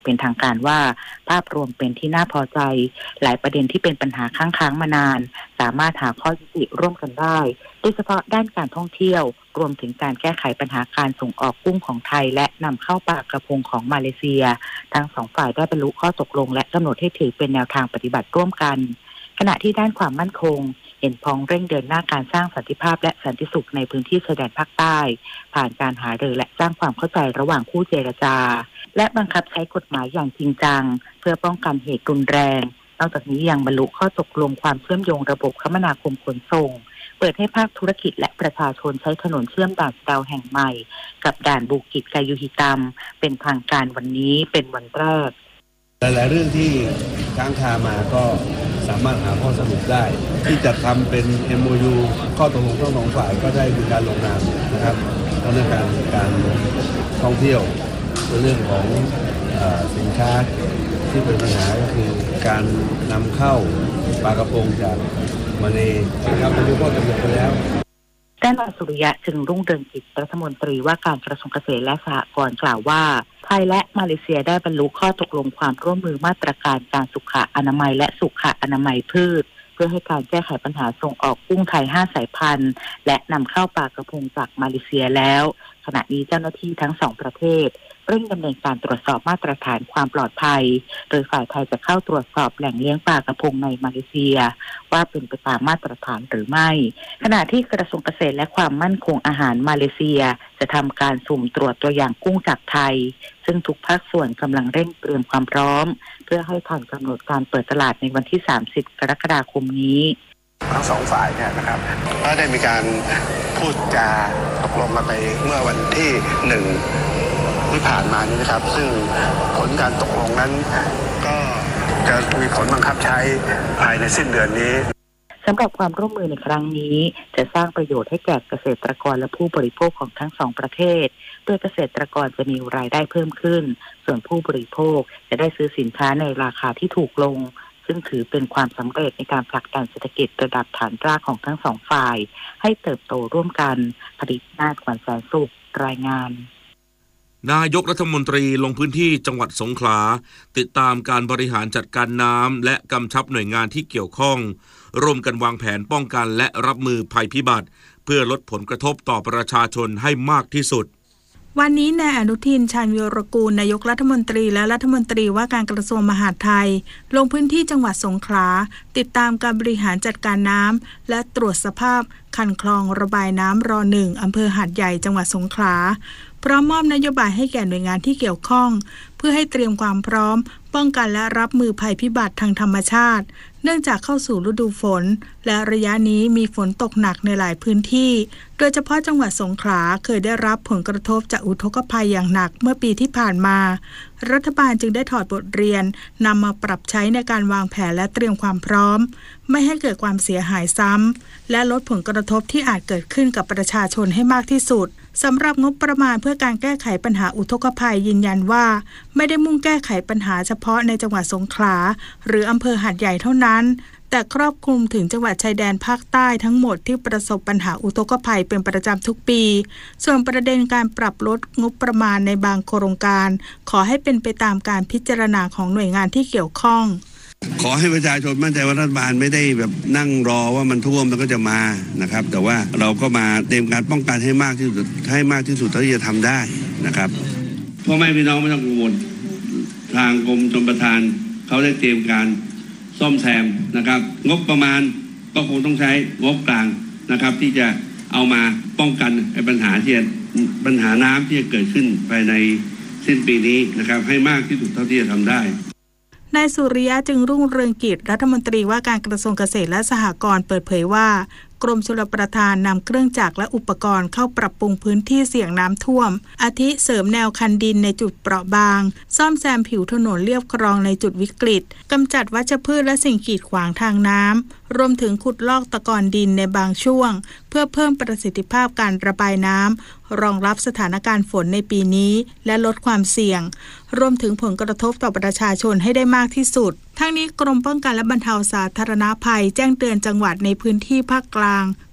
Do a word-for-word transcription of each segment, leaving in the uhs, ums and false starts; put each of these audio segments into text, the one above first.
เป็นทางการว่าภาพรวมเป็นที่น่าพอใจหลายประเด็นที่เป็นปัญหาค้างค้างมานานสามารถหาข้อยุติร่วมกันได้โดยเฉพาะด้านการท่องเที่ยวรวมถึงการแก้ไขปัญหาการส่งออกกุ้งของไทยและนำเข้าปลากระพงของมาเลเซียทั้งสองฝ่ายได้บรรลุข้อตกลงและกำหนดให้ถือเป็นแนวทางปฏิบัติร่วมกันขณะที่ด้านความมั่นคงเห็นพ้องเร่งเดินหน้าการสร้างสันติภาพและสันติสุขในพื้นที่ชายแดนภาคใต้ผ่านการหารือและสร้างความเข้าใจระหว่างคู่เจรจาและบังคับใช้กฎหมายอย่างจริงจังเพื่อป้องกันเหตุรุนแรงนอกจากนี้ยังบรรลุข้อตกลงความเชื่อมโยงระบบคมนาคมขนส่งเปิดให้ภาคธุรกิจและประชาชนใช้ถนนเชื่อมด่านสะเดาแห่งใหม่กับด่านบูกิจกายูฮิตัมเป็นทางการวันนี้เป็นวันแรกหลายๆเรื่องที่ค้างคามาก็สามารถหาข้อสรุปได้ที่จะทำเป็น เอ็ม โอ ยู ข้อตกลงทั้งสองฝ่ายก็ได้มีการลงนามนะครับเรื่องการการท่องเที่ยวเรื่องของเอ่อสินค้าที่เป็นปัญหาก็คือการนำเข้าปลากระพงจากมาเลนะครับเป็นข้อตกลงไปแล้วด้านนายสุริยะจึงรุ่งเรืองกิจรัฐมนตรีว่าการกระทรวงเกษตรและสหกรณ์กล่าวว่าไทยและมาเลเซียได้บรรลุข้อตกลงความร่วมมือมาตรการการสุขอนามัยและสุขอนามัยพืชเพื่อให้การแก้ไขปัญหาส่งออกกุ้งไทยห้าสายพันธุ์และนำเข้าปลากระพงจากมาเลเซียแล้วขณะนี้เจ้าหน้าที่ทั้งสองประเทศเร่งดำเนินการตรวจสอบมาตรฐานความปลอดภัยโดยฝ่ายไทยจะเข้าตรวจสอบแหล่งเลี้ยงปลากระพงในมาเลเซียว่าเป็นไปตามมาตรฐานหรือไม่ขณะที่กระทรวงเกษตรและความมั่นคงอาหารมาเลเซียจะทำการสุ่มตรวจตัวอย่างกุ้งจากไทยซึ่งทุกภาคส่วนกำลังเร่งเตรียมความพร้อมเพื่อให้ทันกำหนดการเปิดตลาดในวันที่สามสิบกรกฎาคมนี้ทั้งสองฝ่ายเนี่ยนะครับก็ได้มีการพูดจาตกลงกันไปเมื่อวันที่หนึ่งที่ผ่านมานี้นะครับซึ่งผลการตกลงนั้นก็จะมีผลบังคับใช้ภายในสิ้นเดือนนี้สำหรับความร่วมมือในครั้งนี้จะสร้างประโยชน์ให้แก่เกษตรกรและผู้บริโภคของทั้งสองประเทศโดยเกษตรกรจะมีรายได้เพิ่มขึ้นส่วนผู้บริโภคจะได้ซื้อสินค้าในราคาที่ถูกลงซึ่งถือเป็นความสำเร็จในการผลักดันเศรษฐกิจระดับฐานรากของทั้งสองฝ่ายให้เติบโตร่วมกันผลิตนาฏขวัญแสนสุขรายงานนายกรัฐมนตรีลงพื้นที่จังหวัดสงขลาติดตามการบริหารจัดการน้ำและกำชับหน่วยงานที่เกี่ยวข้องร่วมกันวางแผนป้องกันและรับมือภัยพิบัติเพื่อลดผลกระทบต่อประชาชนให้มากที่สุดวันนี้นายอนุทินชาญวีรกูลนายกรัฐมนตรีและรัฐมนตรีว่าการกระทรวงมหาดไทยลงพื้นที่จังหวัดสงขลาติดตามการบริหารจัดการน้ำและตรวจสภาพคันคลองระบายน้ำรอหนึ่งอำเภอหาดใหญ่จังหวัดสงขลาพร้อมมอบนโยบายให้แก่หน่วยงานที่เกี่ยวข้องเพื่อให้เตรียมความพร้อมป้องกันและรับมือภัยพิบัติทางธรรมชาติเนื่องจากเข้าสู่ฤดูฝนและระยะนี้มีฝนตกหนักในหลายพื้นที่โดยเฉพาะจังหวัดสงขลาเคยได้รับผลกระทบจากอุทกภัยอย่างหนักเมื่อปีที่ผ่านมารัฐบาลจึงได้ถอดบทเรียนนำมาปรับใช้ในการวางแผนและเตรียมความพร้อมไม่ให้เกิดความเสียหายซ้ำและลดผลกระทบที่อาจเกิดขึ้นกับประชาชนให้มากที่สุดสำหรับงบประมาณเพื่อการแก้ไขปัญหาอุทกภัยยืนยันว่าไม่ได้มุ่งแก้ไขปัญหาเฉพาะในจังหวัดสงขลาหรืออำเภอหาดใหญ่เท่านั้นแต่ครอบคลุมถึงจังหวัดชายแดนภาคใต้ทั้งหมดที่ประสบปัญหาอุทกภัยเป็นประจำทุกปีส่วนประเด็นการปรับลดงบประมาณในบางโครงการขอให้เป็นไปตามการพิจารณาของหน่วยงานที่เกี่ยวข้องขอให้ประชาชนมั่นใจว่ารัฐบาลไม่ได้แบบนั่งรอว่ามันท่วมแล้วก็จะมานะครับแต่ว่าเราก็มาเตรียมการป้องกันให้มากที่สุดให้มากที่สุดเท่าที่จะทำได้นะครับพ่อแม่พี่น้องไม่ต้องกังวลทางกรมชลประทานเขาได้เตรียมการซ่อมแซมนะครับงบประมาณก็คงต้องใช้งบกลางนะครับที่จะเอามาป้องกันปัญหาที่ปัญหาน้ำที่จะเกิดขึ้นภายในสิ้นปีนี้นะครับให้มากที่สุดเท่าที่จะทำได้นายสุริยะจึงรุ่งเรืองกิจรัฐมนตรีว่าการกระทรวงเกษตรและสหกรณ์เปิดเผยว่ากรมชลประทานนำเครื่องจักรและอุปกรณ์เข้าปรับปรุงพื้นที่เสี่ยงน้ำท่วมอาทิเสริมแนวคันดินในจุดเปราะบางซ่อมแซมผิวถนนเลียบคลองในจุดวิกฤตกำจัดวัชพืชและสิ่งกีดขวางทางน้ำรวมถึงขุดลอกตะกอนดินในบางช่วงเพื่อเพิ่มประสิทธิภาพการระบายน้ำรองรับสถานการณ์ฝนในปีนี้และลดความเสี่ยงรวมถึงผลกระทบต่อประชาชนให้ได้มากที่สุดทั้งนี้กรมป้องกันและบรรเทาสาธารณภัยแจ้งเตือนจังหวัดในพื้นที่ภาคกลาง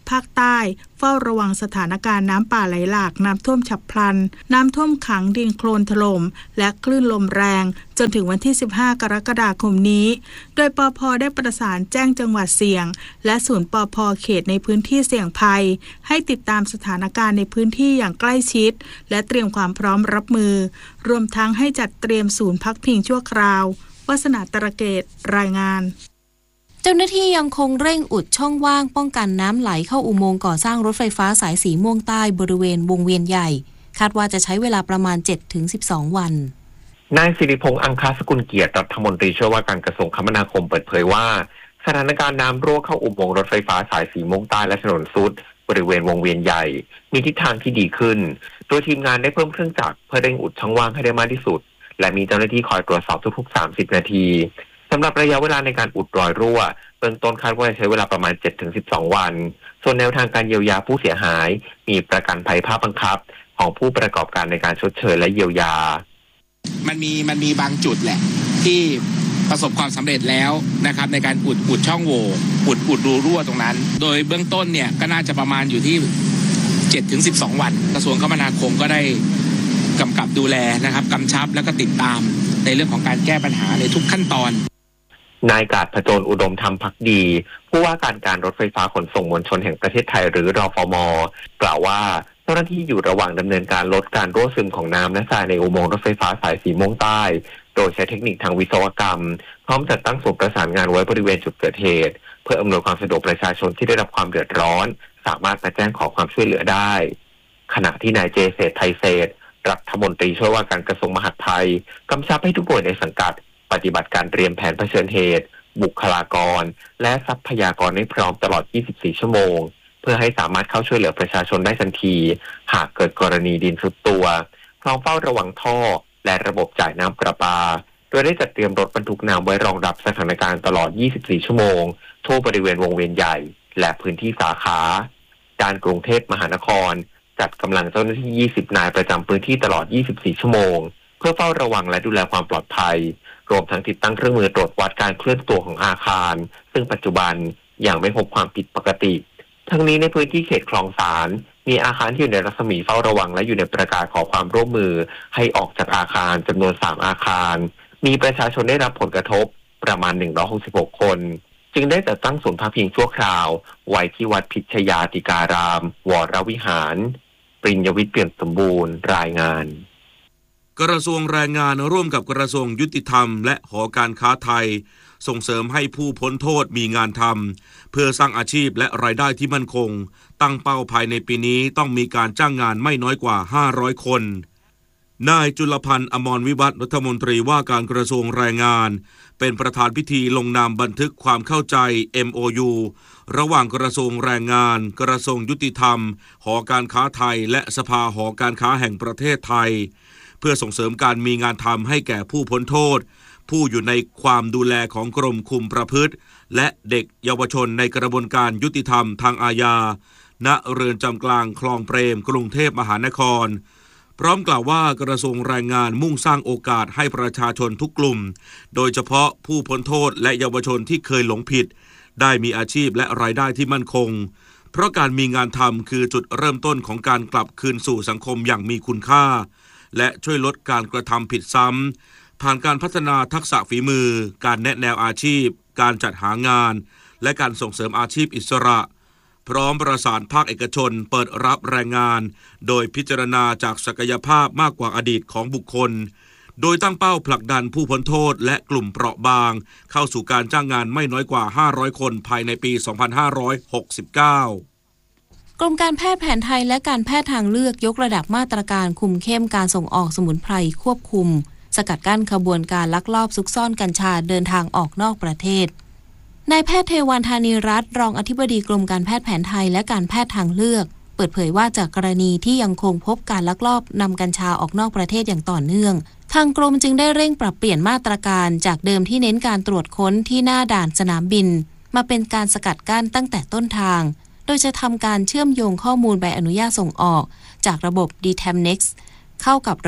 ภาคใต้เฝ้าระวังสถานการณ์น้ำป่าไหลหลากน้ำท่วมฉับพลันน้ำท่วมขังดินโคลนถล่มและคลื่นลมแรงจนถึงวันที่สิบห้ากรกฎาคมนี้โดยปภ.ได้ประสานแจ้งจังหวัดเสี่ยงและศูนย์ปภ.เขตในพื้นที่เสี่ยงภัยให้ติดตามสถานการณ์ในพื้นที่อย่างใกล้ชิดและเตรียมความพร้อมรับมือรวมทั้งให้จัดเตรียมศูนย์พักพิงชั่วคราววาสนาตระเกตรายงานเจ้าหน้าที่ยังคงเร่งอุดช่องว่างป้องกันน้ำไหลเข้าอุโมงค์ก่อสร้างรถไฟฟ้าสายสีม่วงใต้บริเวณวงเวียนใหญ่คาดว่าจะใช้เวลาประมาณ เจ็ดถึงสิบสอง วันนายสิริพงษ์อังคาสกุลเกียรติรัฐมนตรีช่วยว่าการกระทรวงคมนาคมเปิดเผยว่าสถานการณ์น้ำรั่วเข้าอุโมงค์รถไฟฟ้าสายสีม่วงใต้และถนนซุดบริเวณวงเวียนใหญ่มีทิศทางที่ดีขึ้นโดยทีมงานได้เพิ่มเครื่องจักรเพื่อเร่งอุดช่องว่างให้ได้มากที่สุดและมีเจ้าหน้าที่คอยตรวจสอบทุกๆสามสิบนาทีสำหรับระยะเวลาในการอุดรอยรั่วเบื้องต้นคาดว่าจะใช้เวลาประมาณ เจ็ดถึงสิบสอง วันส่วนแนวทางการเยียวยาผู้เสียหายมีประกันภัยภาคบังคับของผู้ประกอบการในการชดเชยและเยียวยามันมีมันมีบางจุดแหละที่ประสบความสำเร็จแล้วนะครับในการอุดอุดช่องโหว่อุดอุดรูรั่วตรงนั้นโดยเบื้องต้นเนี่ยก็น่าจะประมาณอยู่ที่ เจ็ดถึงสิบสอง วันกระทรวงคมนาคมก็ได้กำกับดูแลนะครับกำชับแล้วก็ติดตามในเรื่องของการแก้ปัญหาในทุกขั้นตอนนายกาญจน์ ผจญอุดมธรรมภักดีผู้ว่าการการรถไฟฟ้าขนส่งมวลชนแห่งประเทศไทยหรือรฟม.กล่าวว่าเจ้าหน้าที่อยู่ระหว่างดำเนินการลดการรั่วซึมของน้ำและทรายในอุโมงค์รถไฟฟ้าสายสีม่วงใต้โดยใช้เทคนิคทางวิศวกรรมพร้อมจัดตั้งศูนย์ประสานงานไว้บริเวณจุดเกิดเหตุเพื่ออำนวยความสะดวกประชาชนที่ได้รับความเดือดร้อนสามารถมาแจ้งขอความช่วยเหลือได้ขณะที่นายเจเศรษฐ์ไทยเศรษฐ์รัฐมนตรีช่วยว่าการกระทรวงมหาดไทยกำชับให้ทุกหน่วยในสังกัดปฏิบัติการเตรียมแผนเผชิญเหตุบุคลากรและทรัพยากรให้พร้อมตลอดยี่สิบสี่ชั่วโมงเพื่อให้สามารถเข้าช่วยเหลือประชาชนได้ทันทีหากเกิดกรณีดินทรุดตัวพร้อมเฝ้าระวังท่อและระบบจ่ายน้ำประปาโดยได้จัดเตรียมรถบรรทุกน้ำไว้รองรับสถานการณ์ตลอดยี่สิบสี่ชั่วโมงทั่วบริเวณวงเวียนใหญ่และพื้นที่สาขาการกรุงเทพมหานครจัดกำลังเจ้าหน้าที่ยี่สิบนายประจำพื้นที่ตลอดยี่สิบสี่ชั่วโมงเพื่อเฝ้าระวังและดูแลความปลอดภัยรวมทั้งติดตั้งเครื่องมือตรวจวัดการเคลื่อนตัวของอาคารซึ่งปัจจุบันยังไม่พบความผิดปกติทั้งนี้ในพื้นที่เขตคลองสารมีอาคารที่อยู่ในรัศมีเฝ้าระวังและอยู่ในประกาศขอความร่วมมือให้ออกจากอาคารจำนวนสามอาคารมีประชาชนได้รับผลกระทบประมาณหนึ่งร้อยหกสิบหกคนจึงได้จัดตั้งศูนย์พักพิงชั่วคราวไว้ที่วัดพิชยาติการามวรวิหารปริญญวิทย์เปี่ยมสมบูรณ์รายงานกระทรวงแรงงานร่วมกับกระทรวงยุติธรรมและหอการค้าไทยส่งเสริมให้ผู้พ้นโทษมีงานทำเพื่อสร้างอาชีพและรายได้ที่มั่นคงตั้งเป้าภายในปีนี้ต้องมีการจ้างงานไม่น้อยกว่าห้าร้อยคนนายจุลพันธ์อมรวิวัฒน์รัฐมนตรีว่าการกระทรวงแรงงานเป็นประธานพิธีลงนามบันทึกความเข้าใจ เอ็ม โอ ยู ระหว่างกระทรวงแรงงานกระทรวงยุติธรรมหอการค้าไทยและสภาหอการค้าแห่งประเทศไทยเพื่อส่งเสริมการมีงานทำให้แก่ผู้พ้นโทษผู้อยู่ในความดูแลของกรมคุมประพฤติและเด็กเยาวชนในกระบวนการยุติธรรมทางอาญาณเรือนจำกลางคลองเปรมกรุงเทพมหานครพร้อมกล่าวว่ากระทรวงแรงงานมุ่งสร้างโอกาสให้ประชาชนทุกกลุ่มโดยเฉพาะผู้พ้นโทษและเยาวชนที่เคยหลงผิดได้มีอาชีพและรายได้ที่มั่นคงเพราะการมีงานทำคือจุดเริ่มต้นของการกลับคืนสู่สังคมอย่างมีคุณค่าและช่วยลดการกระทำผิดซ้ำผ่านการพัฒนาทักษะฝีมือการแนะแนวอาชีพการจัดหางานและการส่งเสริมอาชีพอิสระพร้อมประสานภาคเอกชนเปิดรับแรงงานโดยพิจารณาจากศักยภาพมากกว่าอดีตของบุคคลโดยตั้งเป้าผลักดันผู้พ้นโทษและกลุ่มเปราะบางเข้าสู่การจ้างงานไม่น้อยกว่าห้าร้อยคนภายในปี สองพันห้าร้อยหกสิบเก้ากรมการแพทย์แผนไทยและการแพทย์ทางเลือกยกระดับมาตรการคุมเข้มการส่งออกสมุนไพรควบคุมสกัดกั้นขบวนการลักลอบซุกซ่อนกัญชาเดินทางออกนอกประเทศนายแพทย์เทวันธานีรัตน์รองอธิบดีกรมการแพทย์แผนไทยและการแพทย์ทางเลือกเปิดเผยว่าจากกรณีที่ยังคงพบการลักลอบนำกัญชาออกนอกประเทศอย่างต่อเนื่องทางกรมจึงได้เร่งปรับเปลี่ยนมาตรการจากเดิมที่เน้นการตรวจค้นที่หน้าด่านสนามบินมาเป็นการสกัดกั้นตั้งแต่ต้นทางโดยจะทำการเชื่อมโยงข้อมูลใบอนุญาตส่งออกจากระบบ ดี ที อี เอ็ม เน็กซ์ เข้ากับระบบ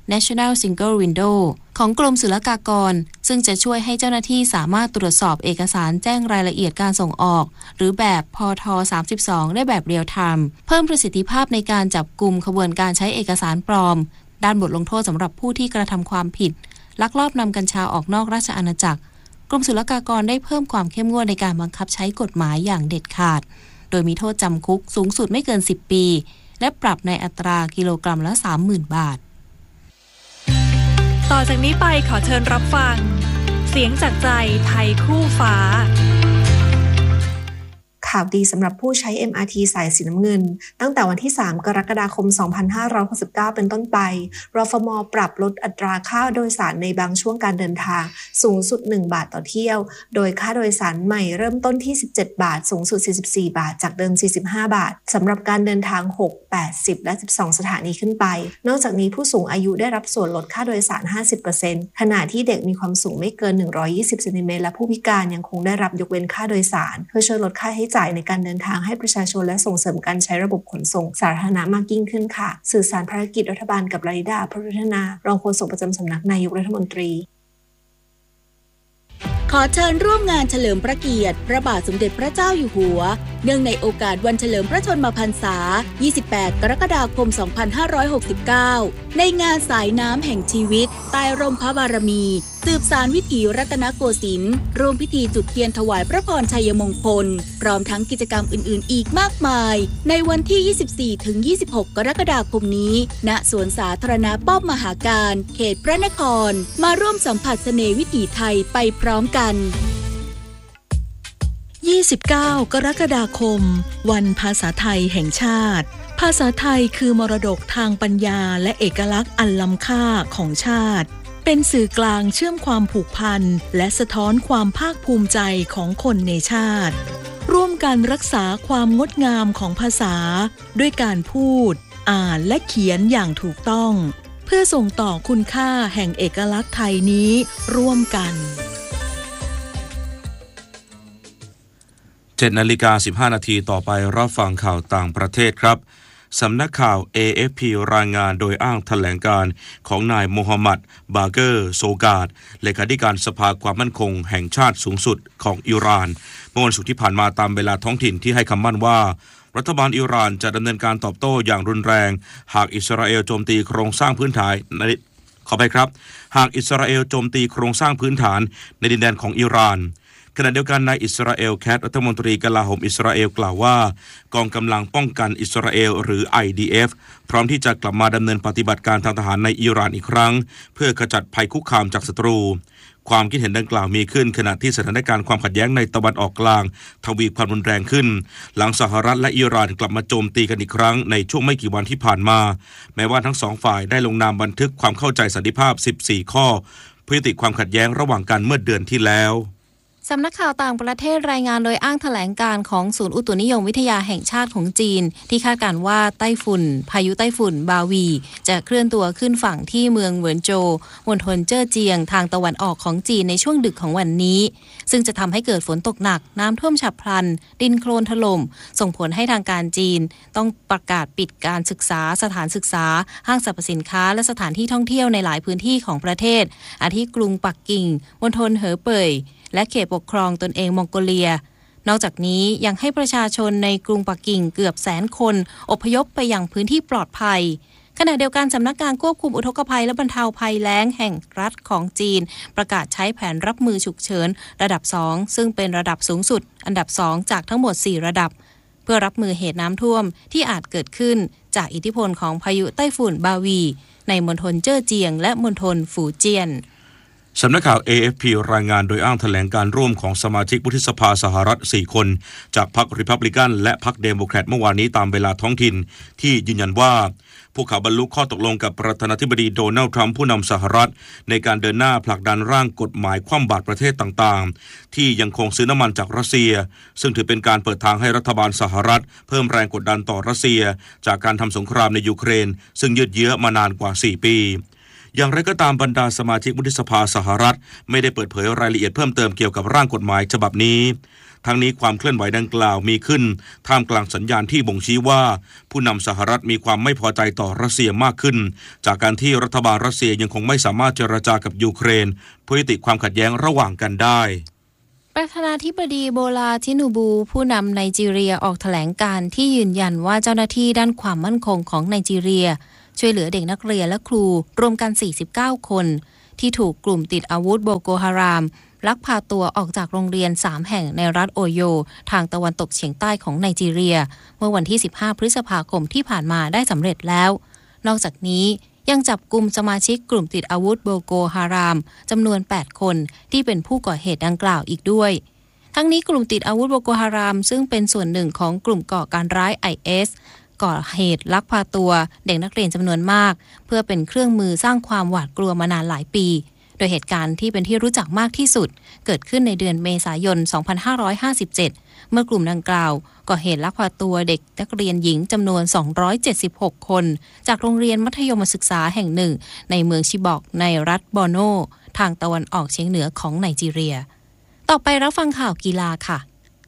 National Single Window ของกรมศุลกากรซึ่งจะช่วยให้เจ้าหน้าที่สามารถตรวจสอบเอกสารแจ้งรายละเอียดการส่งออกหรือแบบพทสามสิบสองได้แบบเรียลไทม์เพิ่มประสิทธิภาพในการจับกุมขบวนการใช้เอกสารปลอมด้านบทลงโทษสำหรับผู้ที่กระทำความผิดลักลอบนำกัญชาออกนอกราชอาณาจักรกรมศุลกากรได้เพิ่มความเข้มงวดในการบังคับใช้กฎหมายอย่างเด็ดขาดโดยมีโทษจำคุกสูงสุดไม่เกินสิบปีและปรับในอัตรากิโลกรัมละ สามหมื่น บาทต่อจากนี้ไปขอเชิญรับฟังเสียงจากใจไทยคู่ฟ้าข่าวดีสำหรับผู้ใช้ เอ็ม อาร์ ที สายสีน้ำเงินตั้งแต่วันที่สามกรกฎาคมสองพันห้าร้อยหกสิบเก้าเป็นต้นไปรฟม.ปรับลดอัตราค่าโดยสารในบางช่วงการเดินทางสูงสุดหนึ่งบาทต่อเที่ยวโดยค่าโดยสารใหม่เริ่มต้นที่สิบเจ็ดบาทสูงสุดสี่สิบสี่บาทจากเดิมสี่สิบห้าบาทสำหรับการเดินทางหก แปด สิบและสิบสองสถานีขึ้นไปนอกจากนี้ผู้สูงอายุได้รับส่วนลดค่าโดยสาร ห้าสิบเปอร์เซ็นต์ ขณะที่เด็กมีความสูงไม่เกินหนึ่งร้อยยี่สิบเซนติเมตรและผู้พิการยังคงได้รับยกเว้นค่าโดยสารเพื่อช่วยลดค่าใช้จ่ายในการเดินทางให้ประชาชนและส่งเสริมการใช้ระบบขนส่งสาธารณะมากยิ่งขึ้นค่ะสื่อสารภารกิจรัฐบาลกับลาลิดาพระพัฒนารองโฆษกประจำสำนักนายกรัฐมนตรีขอเชิญร่วมงานเฉลิมพระเกียรติพระบาทสมเด็จพระเจ้าอยู่หัวเนื่องในโอกาสวันเฉลิมพระชนมพรรษายี่สิบแปดกรกฎาคมสองพันห้าร้อยหกสิบเก้าในงานสายน้ำแห่งชีวิตใต้ร่มพระบารมีสืบสานวิถีรัตนโกสินทร์ร่วมพิธีจุดเทียนถวายพระพรชัยมงคลพร้อมทั้งกิจกรรมอื่นๆอีกมากมายในวันที่ ยี่สิบสี่ถึงยี่สิบหก กรกฎาคมนี้ณสวนสาธารณะป้อมมหาการเขตพระนครมาร่วมสัมผัสเสน่ห์วิถีไทยไปพร้อมกันยี่สิบเก้ากรกฎาคมวันภาษาไทยแห่งชาติภาษาไทยคือมรดกทางปัญญาและเอกลักษณ์อันล้ำค่าของชาติเป็นสื่อกลางเชื่อมความผูกพันและสะท้อนความภาคภูมิใจของคนในชาติร่วมกันรักษาความงดงามของภาษาด้วยการพูดอ่านและเขียนอย่างถูกต้องเพื่อส่งต่อคุณค่าแห่งเอกลักษณ์ไทยนี้ร่วมกันเจ็ดนาฬิกาสิบห้านาทีต่อไปรับฟังข่าวต่างประเทศครับสำนักข่าว เอ เอฟ พี รายงานโดยอ้างแถลงการของนายโมฮัมหมัดบาเกอร์โซกาดเลขาธิการสภาความมั่นคงแห่งชาติสูงสุดของอิหร่านเมื่อวันศุกร์ที่ผ่านมาตามเวลาท้องถิ่นที่ให้คำมั่นว่ารัฐบาลอิหร่านจะดำเนินการตอบโต้อย่างรุนแรงหากอิสราเอลโจมตีโครงสร้างพื้นฐานในขอไปครับหากอิสราเอลโจมตีโครงสร้างพื้นฐานในดินแดนของอิหร่านขณะเดียวกันนายอิสราเอลแคทรัฐมนตรีกลาโหมอิสราเอลกล่าวว่ากองกำลังป้องกันอิสราเอลหรือ ไอ ดี เอฟ พร้อมที่จะกลับมาดำเนินปฏิบัติการทางทหารในอิหร่านอีกครั้งเพื่อขจัดภัยคุกคามจากศัตรูความคิดเห็นดังกล่าวมีขึ้นขณะที่สถานการณ์ความขัดแย้งในตะวันออกกลางทวีความรุนแรงขึ้นหลังสหรัฐและอิหร่านกลับมาโจมตีกันอีกครั้งในช่วงไม่กี่วันที่ผ่านมาแม้ว่าทั้งสองฝ่ายได้ลงนามบันทึกความเข้าใจสันติภาพสิบสี่ข้อเพื่อยุติความขัดแย้งระหว่างกันเมื่อเดือนที่แล้วสำนักข่าวต่างประเทศรายงานโดยอ้างแถลงการของศูนย์อุตุนิยมวิทยาแห่งชาติของจีนที่คาดการณ์ว่าไต้ฝุ่นพายุไต้ฝุ่นบาวีจะเคลื่อนตัวขึ้นฝั่งที่เมืองเหวินโจวมณฑลเจ้อเจียงทางตะวันออกของจีนในช่วงดึกของวันนี้ซึ่งจะทำให้เกิดฝนตกหนักน้ำท่วมฉับพลันดินโคลนถล่มส่งผลให้ทางการจีนต้องประกาศปิดการศึกษาสถานศึกษาห้างสรรพสินค้าและสถานที่ท่องเที่ยวในหลายพื้นที่ของประเทศอาทิกรุงปักกิ่งมณฑลเหอเป่ยและเขตปกครองตนเองมองโกเลียนอกจากนี้ยังให้ประชาชนในกรุงปักกิ่งเกือบแสนคนอพยพไปยังพื้นที่ปลอดภัยขณะเดียวกันสำนักงานควบคุมอุทกภัยและบรรเทาภัยแล้งแห่งรัฐของจีนประกาศใช้แผนรับมือฉุกเฉินระดับสองซึ่งเป็นระดับสูงสุดอันดับสองจากทั้งหมดสี่ระดับเพื่อรับมือเหตุน้ำท่วมที่อาจเกิดขึ้นจากอิทธิพลของพายุไต้ฝุ่นบาวีในมณฑลเจ้อเจียงและมณฑลฝูเจี้ยนสำนักข่าว เอ เอฟ พี รายงานโดยอ้างแถลงการร่วมของสมาชิกวุฒิสภาสหรัฐสี่คนจากพรรคริพับลิกันและพรรคเดโมแครตเมื่อวานนี้ตามเวลาท้องถิ่นที่ยืนยันว่าพวกเขาบรรลุข้อตกลงกับประธานาธิบดีโดนัลด์ทรัมป์ผู้นำสหรัฐในการเดินหน้าผลักดันร่างกฎหมายคว่ำบาตรประเทศต่างๆที่ยังคงซื้อน้ำมันจากรัสเซียซึ่งถือเป็นการเปิดทางให้รัฐบาลสหรัฐเพิ่มแรงกดดันต่อรัสเซียจากการทำสงครามในยูเครนซึ่งยืดเยื้อมานานกว่าสี่ปีอย่างไรก็ตามบรรดาสมาชิกวุฒิสภาสหรัฐไม่ได้เปิดเผยรายละเอียดเพิ่มเติมเกี่ยวกับร่างกฎหมายฉบับนี้ทั้งนี้ความเคลื่อนไหวดังกล่าวมีขึ้นท่ามกลางสัญญาณที่บ่งชี้ว่าผู้นำสหรัฐมีความไม่พอใจต่อรัสเซียมากขึ้นจากการที่รัฐบาลรัสเซียยังคงไม่สามารถเจรจากับยูเครนเพื่อยุติความขัดแย้งระหว่างกันได้ประธานาธิบดีโบลาทินูบูผู้นำไนจีเรียออกแถลงการที่ยืนยันว่าเจ้าหน้าที่ด้านความมั่นคงของไนจีเรียช่วยเหลือเด็กนักเรียนและครูรวมกันสี่สิบเก้าคนที่ถูกกลุ่มติดอาวุธโบโกฮารามลักพาตัวออกจากโรงเรียนสามแห่งในรัฐโอโยทางตะวันตกเฉียงใต้ของไนจีเรียเมื่อวันที่สิบห้าพฤษภาคมที่ผ่านมาได้สำเร็จแล้วนอกจากนี้ยังจับกุมสมาชิกกลุ่มติดอาวุธโบโกฮารามจำนวนแปดคนที่เป็นผู้ก่อเหตุดังกล่าวอีกด้วยทั้งนี้กลุ่มติดอาวุธโบโกฮารามซึ่งเป็นส่วนหนึ่งของกลุ่มก่อการร้าย ไอ เอส ก่อเหตุลักพาตัวเด็กนักเรียนจำนวนมากเพื่อเป็นเครื่องมือสร้างความหวาดกลัวมานานหลายปีโดยเหตุการณ์ที่เป็นที่รู้จักมากที่สุดเกิดขึ้นในเดือนเมษายน สองพันห้าร้อยห้าสิบเจ็ด เมื่อกลุ่มดังกล่าวก่อเหตุลักพาตัวเด็กนักเรียนหญิงจำนวนสองร้อยเจ็ดสิบหกคนจากโรงเรียนมัธยมศึกษาแห่งหนึ่งในเมืองชิบอกในรัฐบอร์โนทางตะวันออกเฉียงเหนือของไนจีเรียต่อไปรับฟังข่าวกีฬาค่ะ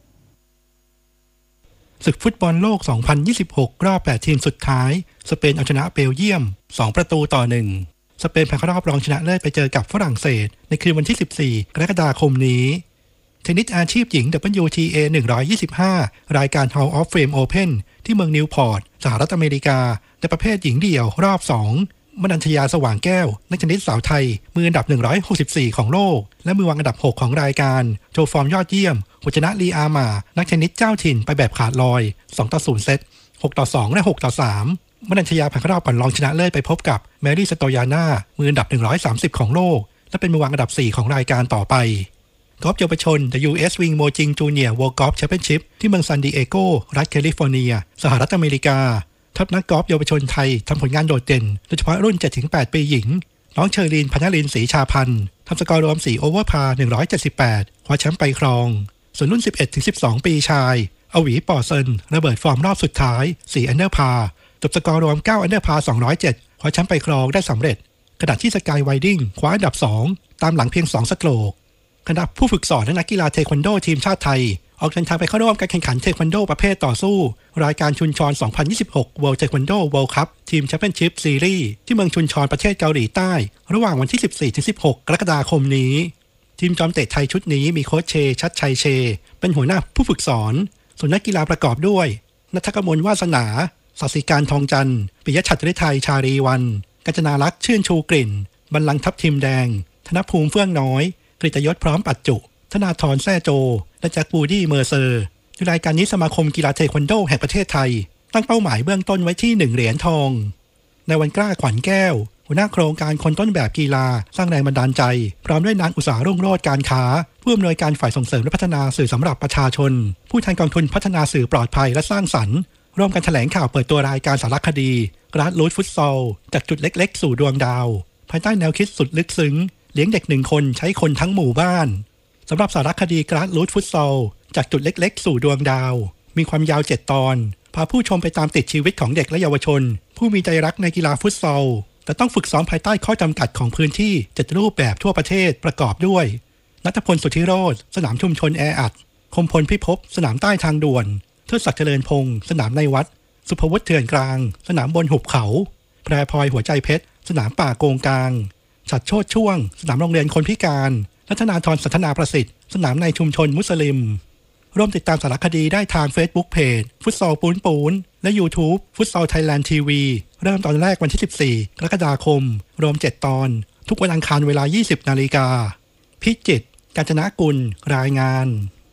ศึกฟุตบอลโลก สองพันยี่สิบหก รอบแปดทีมสุดท้ายสเปนเอาชนะเบลเยียมสองประตูต่อหนึ่งสเปนผ่านเข้ารอบรองชนะเลิศไปเจอกับฝรั่งเศสในคืนวันที่สิบสี่กรกฎาคมนี้เทนนิสอาชีพหญิง ดับเบิลยู ที เอ หนึ่งร้อยยี่สิบห้า รายการ Hall of Fame Open ที่เมืองนิวพอร์ตสหรัฐอเมริกาในประเภทหญิงเดี่ยวรอบสองมนัญชยาสว่างแก้วนักเทนนิสสาวไทยมืออันดับหนึ่งร้อยหกสิบสี่ของโลกและมือวางอันดับหกของรายการโชว์ฟอร์มยอดเยี่ยมหัวชนะลีอามานักเทนนิสเจ้าถิ่นไปแบบขาดลอยสองต่อศูนย์เซตหกต่อสองและหกต่อสามมนัญชยาผ่านเข้ารอบก่อนรองชนะเลิศไปพบกับแมรี่สโตยาน่ามืออันดับหนึ่งร้อยสามสิบของโลกและเป็นมือวางอันดับสี่ของรายการต่อไปกอล์ฟเยาวชน The ยู เอส Wing Mojing Junior World Golf Championship ที่เมืองซานดิเอโกรัฐแคลิฟอร์เนียสหรัฐอเมริกาทัพนักกอล์ฟเยาวชนไทยทำผลงานโดดเด่นโดยเฉพาะรุ่น เจ็ดถึงแปด ปีหญิงน้องเชอรีน พนลินศรีชาพันธ์ทำสกอร์รวมสี่โอเวอร์พาร์หนึ่งร้อยเจ็ดสิบแปดคว้าแชมป์ไปครองส่วนรุ่น สิบเอ็ดถึงสิบสอง ปีชายอวีปอเซินระเบิดฟอร์มรอบสุดท้ายสี่อันเดอร์พาร์จบสกอร์รวมเก้าอันเดอร์พาร์สองร้อยเจ็ดคว้าแชมป์ไปครองได้สำเร็จขณะที่สกายไวดิ้งคว้าอันดับสองตามหลังเพียงสองสโตรกคณะผู้ฝึกสอนและนักกีฬาเทควันโดทีมชาติไทยออกเดินทางไปเข้าร่วมการแข่งขันเทควันโดประเภทต่อสู้รายการชุนชอน สองพันยี่สิบหก World Taekwondo World Cup Team Championship Series ที่เมืองชุนชอนประเทศเกาหลีใต้ระหว่างวันที่ สิบสี่ถึงสิบหก กรกฎาคมนี้ทีมจอมเตะไทยชุดนี้มีโค้ชเชชัดชัยเชเป็นหัวหน้าผู้ฝึกสอนส่วนนักกีฬาประกอบด้วยณัฐกมลวาสนาศศิการทองจันทร์ปิยะฉัตรฤทัยชารีวันกัญจนาลักษณ์ชื่นชูกลิ่นบรรลังก์ทัพทิมแดงธนภูมิเฟื่องน้อยกฤตยศพร้อมปัจจุธนาธรแซ่โจและแจ็คบูดี้เมอร์เซอร์ในรายการนี้สมาคมกีฬาเทควันโดแห่งประเทศไทยตั้งเป้าหมายเบื้องต้นไว้ที่หนึ่งเหรียญทองในวันกล้าขวัญแก้วหัวหน้าโครงการคนต้นแบบกีฬาสร้างแรงบันดาลใจพร้อมด้วยนางอุตสาหรุ่งโรจน์การค้าผู้อำนวยการฝ่ายส่งเสริมและพัฒนาสื่อสำหรับประชาชนผู้แทนกองทุนพัฒนาสื่อปลอดภัยและสร้างสรรค์ร่วมกันแถลงข่าวเปิดตัวรายการสารคดีกราสรูทฟุตซอลจากจุดเล็กๆสู่ดวงดาวภายใต้แนวคิดสุดลึกซึ้งเลี้ยงเด็กหนึ่งคนใช้คนทั้งหมู่บ้านสำหรับสารคดีกราสรูทฟุตซอลจากจุดเล็กๆสู่ดวงดาวมีความยาวเจ็ดตอนพาผู้ชมไปตามติดชีวิตของเด็กและเยาวชนผู้มีใจรักในกีฬาฟุตซอลแต่ต้องฝึกซ้อมภายใต้ข้อจำกัดของพื้นที่เจ็ดรูปแบบทั่วประเทศประกอบด้วยณัฐพลสุทธิโรจน์สนามชุมชนแออัดคมพลพิภพสนามใต้ทางด่วนเทิดศักดิ์เจริญพงศ์สนามในวัดสุภวุฒิเถื่อนกลางสนามบนหุบเขาแพรพลอยหัวใจเพชรสนามป่าโกงกลางฉัตรโชติช่วงสนามโรงเรียนคนพิการและธนาธรสันทนาประสิทธิ์สนามในชุมชนมุสลิมร่วมติดตามสารคดีได้ทาง Facebook Page ฟุตซอลปูนปูนและ YouTube ฟุตซอลไทยแลนด์ ที วี เริ่มตอนแรกวันที่สิบสี่กรกฎาคมรวมเจ็ดตอนทุกวันอังคารเวลา ยี่สิบนาฬิกาพิจิตรกาญจนกุลรายงาน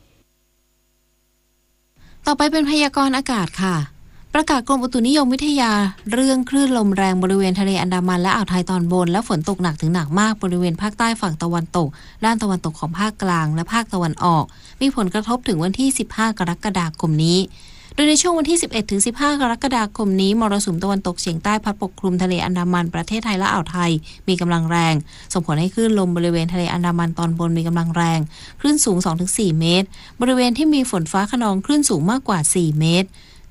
ต่อไปเป็นพยากรณ์อากาศค่ะประกาศกรมอุตุนิยมวิทยาเรื่องคลื่นลมแรงบริเวณทะเลอันดามันและอ่าวไทยตอนบนและฝนตกหนักถึงหนักมากบริเวณภาคใต้ฝั่งตะวันตกด้านตะวันตกของภาคกลางและภาคตะวันออกมีผลกระทบถึงวันที่สิบห้ากรกฎาคมนี้โดยในช่วงวันที่สิบเอ็ดถึงสิบห้ากรกฎาคมนี้มรสุมตะวันตกเฉียงใต้พัดปกคลุมทะเลอันดามันประเทศไทยและอ่าวไทยมีกำลังแรงส่งผลให้คลื่นลมบริเวณทะเลอันดามันตอนบนมีกำลังแรงคลื่นสูง สองถึงสี่ เมตรบริเวณที่มีฝนฟ้าคะนองคลื่นสูงมากกว่าสี่เมตร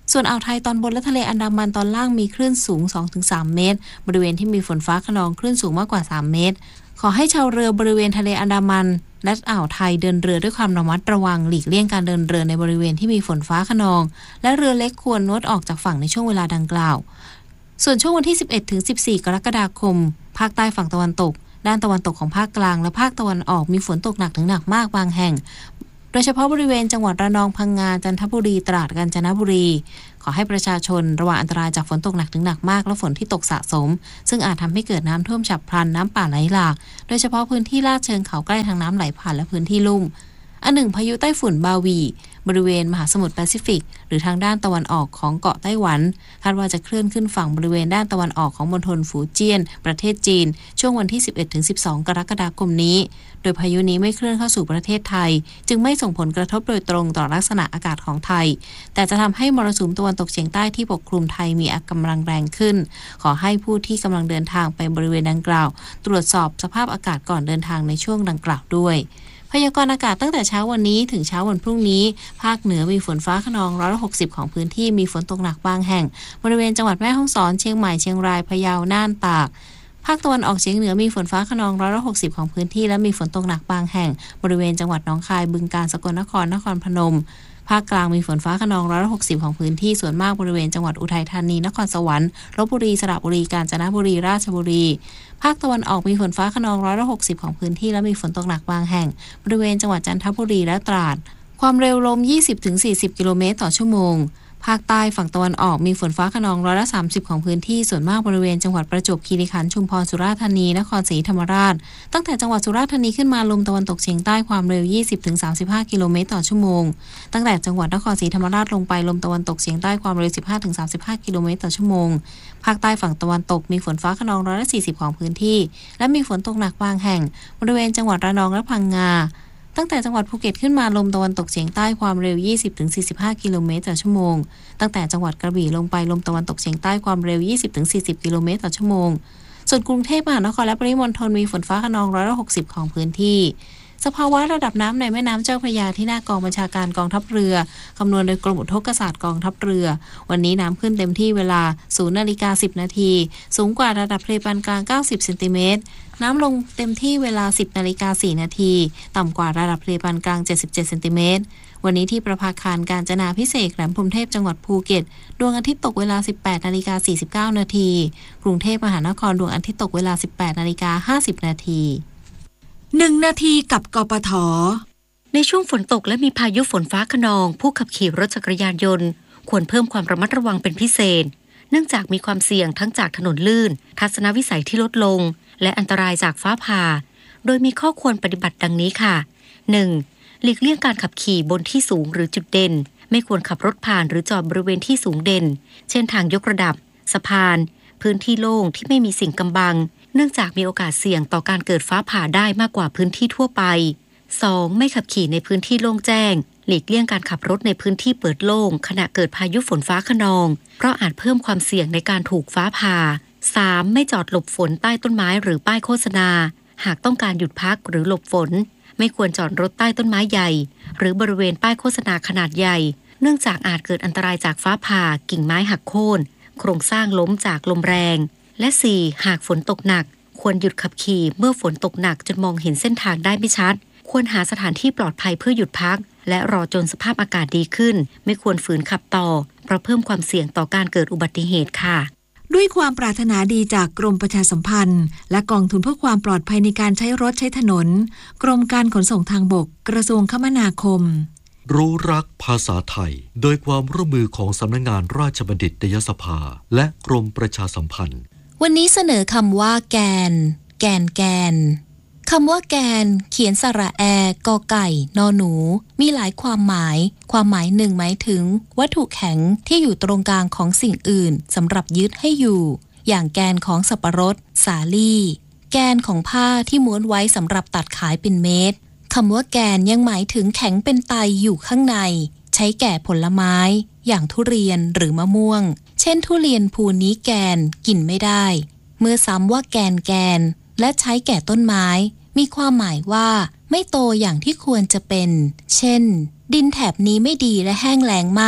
ส่วนอ่าวไทยตอนบนและทะเลอันดามันตอนล่างมีคลื่นสูง สองถึงสาม เมตรบริเวณที่มีฝนฟ้าคะนองคลื่นสูงมากกว่าสามเมตรขอให้ชาวเรือบริเวณทะเลอันดามันและอ่าวไทยเดินเรือด้วยความระมัดระวังหลีกเลี่ยงการเดินเรือในบริเวณที่มีฝนฟ้าคะนองและเรือเล็กควรงดออกจากฝั่งในช่วงเวลาดังกล่าวส่วนช่วงวันที่ สิบเอ็ดถึงสิบสี่ กรกฎาคมภาคใต้ฝั่งตะวันตกด้านตะวันตกของภาคกลางและภาคตะวันออกมีฝนตกหนักถึงหนักมากบางแห่งโดยเฉพาะบริเวณจังหวัดระนองพังงาจันทบุรีตราดกาญจนบุรีขอให้ประชาชนระวังอันตรายจากฝนตกหนักถึงหนักมากและฝนที่ตกสะสมซึ่งอาจทำให้เกิดน้ำท่วมฉับพลันน้ำป่าไหลหลากโดยเฉพาะพื้นที่ลาดเชิงเขาใกล้ทางน้ำไหลผ่านและพื้นที่ลุ่มอันหนึ่งพายุไต้ฝุ่นบาวีบริเวณมหาสมุทรแปซิฟิกหรือทางด้านตะวันออกของเกาะไต้หวันคาดว่าจะเคลื่อนขึ้นฝั่งบริเวณด้านตะวันออกของมณฑลฝูเจี้ยนประเทศจีนช่วงวันที่ สิบเอ็ดถึงสิบสอง กรกฎาคมนี้โดยพายุนี้ไม่เคลื่อนเข้าสู่ประเทศไทยจึงไม่ส่งผลกระทบโดยตรงต่อลักษณะอากาศของไทยแต่จะทำให้มรสุมตะวันตกเฉียงใต้ที่ปกคลุมไทยมีกำลังแรงขึ้นขอให้ผู้ที่กำลังเดินทางไปบริเวณดังกล่าวตรวจสอบสภาพอากาศก่อนเดินทางในช่วงดังกล่าวด้วยพยากรณ์อากาศตั้งแต่เช้าวันนี้ถึงเช้าวันพรุ่งนี้ภาคเหนือมีฝนฟ้าคะนองร้อยละหกสิบของพื้นที่มีฝนตกหนักบางแห่งบริเวณจังหวัดแม่ฮ่องสอนเชียงใหม่เชียงรายพะเยาน่านตากภาคตะวันออกเฉียงเหนือมีฝนฟ้าคะนองร้อยละหกสิบของพื้นที่และมีฝนตกหนักบางแห่งบริเวณจังหวัดหนองคายบึงกาฬสกลนครนครพนมภาคกลางมีฝนฟ้าคะนองร้อยละหกสิบของพื้นที่ส่วนมากบริเวณจังหวัดอุทัยธานีนครสวรรค์ลพบุรีสระบุรีกาญจนบุรีราชบุรีภาคตะวันออกมีฝนฟ้าคะนองร้อยละหกสิบของพื้นที่และมีฝนตกหนักบางแห่งบริเวณจังหวัดจันทบุรีและตราดความเร็วลม ยี่สิบถึงสี่สิบ กิโลเมตรต่อชั่วโมงภาคใต้ฝั่งตะวันออกมีฝนฟ้าคะนองร้อยละสามสิบของพื้นที่ส่วนมากบริเวณจังหวัดประจวบคีรีขันธ์ชุมพรสุราษฎร์ธานีนครศรีธรรมราชตั้งแต่จังหวัดสุราษฎร์ธานีขึ้นมาลมตะวันตกเฉียงใต้ความเร็ว ยี่สิบถึงสามสิบห้า กิโลเมตรต่อชั่วโมงตั้งแต่จังหวัดนครศรีธรรมราชลงไปลมตะวันตกเฉียงใต้ความเร็ว สิบห้าถึงสามสิบห้า กิโลเมตรต่อชั่วโมงภาคใต้ฝั่งตะวันตกมีฝนฟ้าคะนองร้อยละสี่สิบของพื้นที่และมีฝนตกหนักบางแห่งบริเวณจังหวัดระนองและพังงาตั้งแต่จังหวัดภูเก็ตขึ้นมาลมตะวันตกเฉียงใต้ความเร็ว ยี่สิบถึงสี่สิบห้า กิโลเมตรต่อชั่วโมงตั้งแต่จังหวัดกระบี่ลงไปลมตะวันตกเฉียงใต้ความเร็ว ยี่สิบถึงสี่สิบ กิโลเมตรต่อชั่วโมงส่วนกรุงเทพมหานครและปริมณฑลมีฝนฟ้าคะนองร้อยละหกสิบของพื้นที่สภาวะระดับน้ำในแม่น้ำเจ้าพระยาที่หน้ากองบัญชาการกองทัพเรือคำนวณโดยกรมอุทกศาสตร์กองทัพเรือวันนี้น้ำขึ้นเต็มที่เวลา ศูนย์นาฬิกาสิบนาทีสูงกว่าระดับทะเลปานกลางเก้าสิบเซนติเมตรน้ำลงเต็มที่เวลา สิบนาฬิกาสี่นาทีต่ำกว่าระดับทะเลปานกลางเจ็ดสิบเจ็ดเซนติเมตรวันนี้ที่ประภาคารกาญจนาภิเษกแหลมพรหมเทพจังหวัดภูเก็ตดวงอาทิตย์ตกเวลา สิบแปดนาฬิกาสี่สิบเก้านาทีกรุงเทพมหานครดวงอาทิตย์ตกเวลา สิบแปดนาฬิกาห้าสิบนาทีหนึ่งนาทีกับกปท. ในช่วงฝนตกและมีพายุฝนฟ้าคะนองผู้ขับขี่รถจักรยานยนต์ควรเพิ่มความระมัดระวังเป็นพิเศษเนื่องจากมีความเสี่ยงทั้งจากถนนลื่นทัศนวิสัยที่ลดลงและอันตรายจากฟ้าผ่าโดยมีข้อควรปฏิบัติดังนี้ค่ะ หนึ่ง. หลีกเลี่ยงการขับขี่บนที่สูงหรือจุดเด่นไม่ควรขับรถผ่านหรือจอดบริเวณที่สูงเด่นเช่นทางยกระดับสะพานพื้นที่โล่งที่ไม่มีสิ่งกำบังเนื่องจากมีโอกาสเสี่ยงต่อการเกิดฟ้าผ่าได้มากกว่าพื้นที่ทั่วไป สอง. ไม่ขับขี่ในพื้นที่โล่งแจ้งหลีกเลี่ยงการขับรถในพื้นที่เปิดโล่งขณะเกิดพายุฝนฟ้าคะนองเพราะอาจเพิ่มความเสี่ยงในการถูกฟ้าผ่า สาม. ไม่จอดหลบฝนใต้ต้นไม้หรือป้ายโฆษณาหากต้องการหยุดพักหรือหลบฝนไม่ควรจอดรถใต้ต้นไม้ใหญ่หรือบริเวณป้ายโฆษณาขนาดใหญ่เนื่องจากอาจเกิดอันตรายจากฟ้าผ่ากิ่งไม้หักโค่นโครงสร้างล้มจากลมแรงและ สี่. หากฝนตกหนักควรหยุดขับขี่เมื่อฝนตกหนักจนมองเห็นเส้นทางได้ไม่ชัดควรหาสถานที่ปลอดภัยเพื่อหยุดพักและรอจนสภาพอากาศดีขึ้นไม่ควรฝืนขับต่อเพราะเพิ่มความเสี่ยงต่อการเกิดอุบัติเหตุค่ะด้วยความปรารถนาดีจากกรมประชาสัมพันธ์และกองทุนเพื่อความปลอดภัยในการใช้รถใช้ถนนกรมการขนส่งทางบกกระทรวงคมนาคมรู้รักภาษาไทยโดยความร่วมมือของสำนักงานราชบัณฑิตยสภาและกรมประชาสัมพันธ์วันนี้เสนอคำว่าแกนแกนแกนคำว่าแกนเขียนสระแอกอไก่นอหนูมีหลายความหมายความหมายหนึ่งหมายถึงวัตถุแข็งที่อยู่ตรงกลางของสิ่งอื่นสำหรับยึดให้อยู่อย่างแกนของสับปะรดสาลี่แกนของผ้าที่ม้วนไว้สำหรับตัดขายเป็นเม็ดคำว่าแกนยังหมายถึงแข็งเป็นไตอยู่ข้างในใช้แก่ผลไม้อย่างทุเรียนหรือมะม่วงเช่นทุเรียนภูนี้แกนกินไม่ได้เมื่อซ้ำว่าแกนแกนและใช้แก่ต้นไม้มีความหมายว่าไม่โตอย่างที่ควรจะเป็นเช่นดินแถบนี้ไม่ดีและแห้งแล้งมาก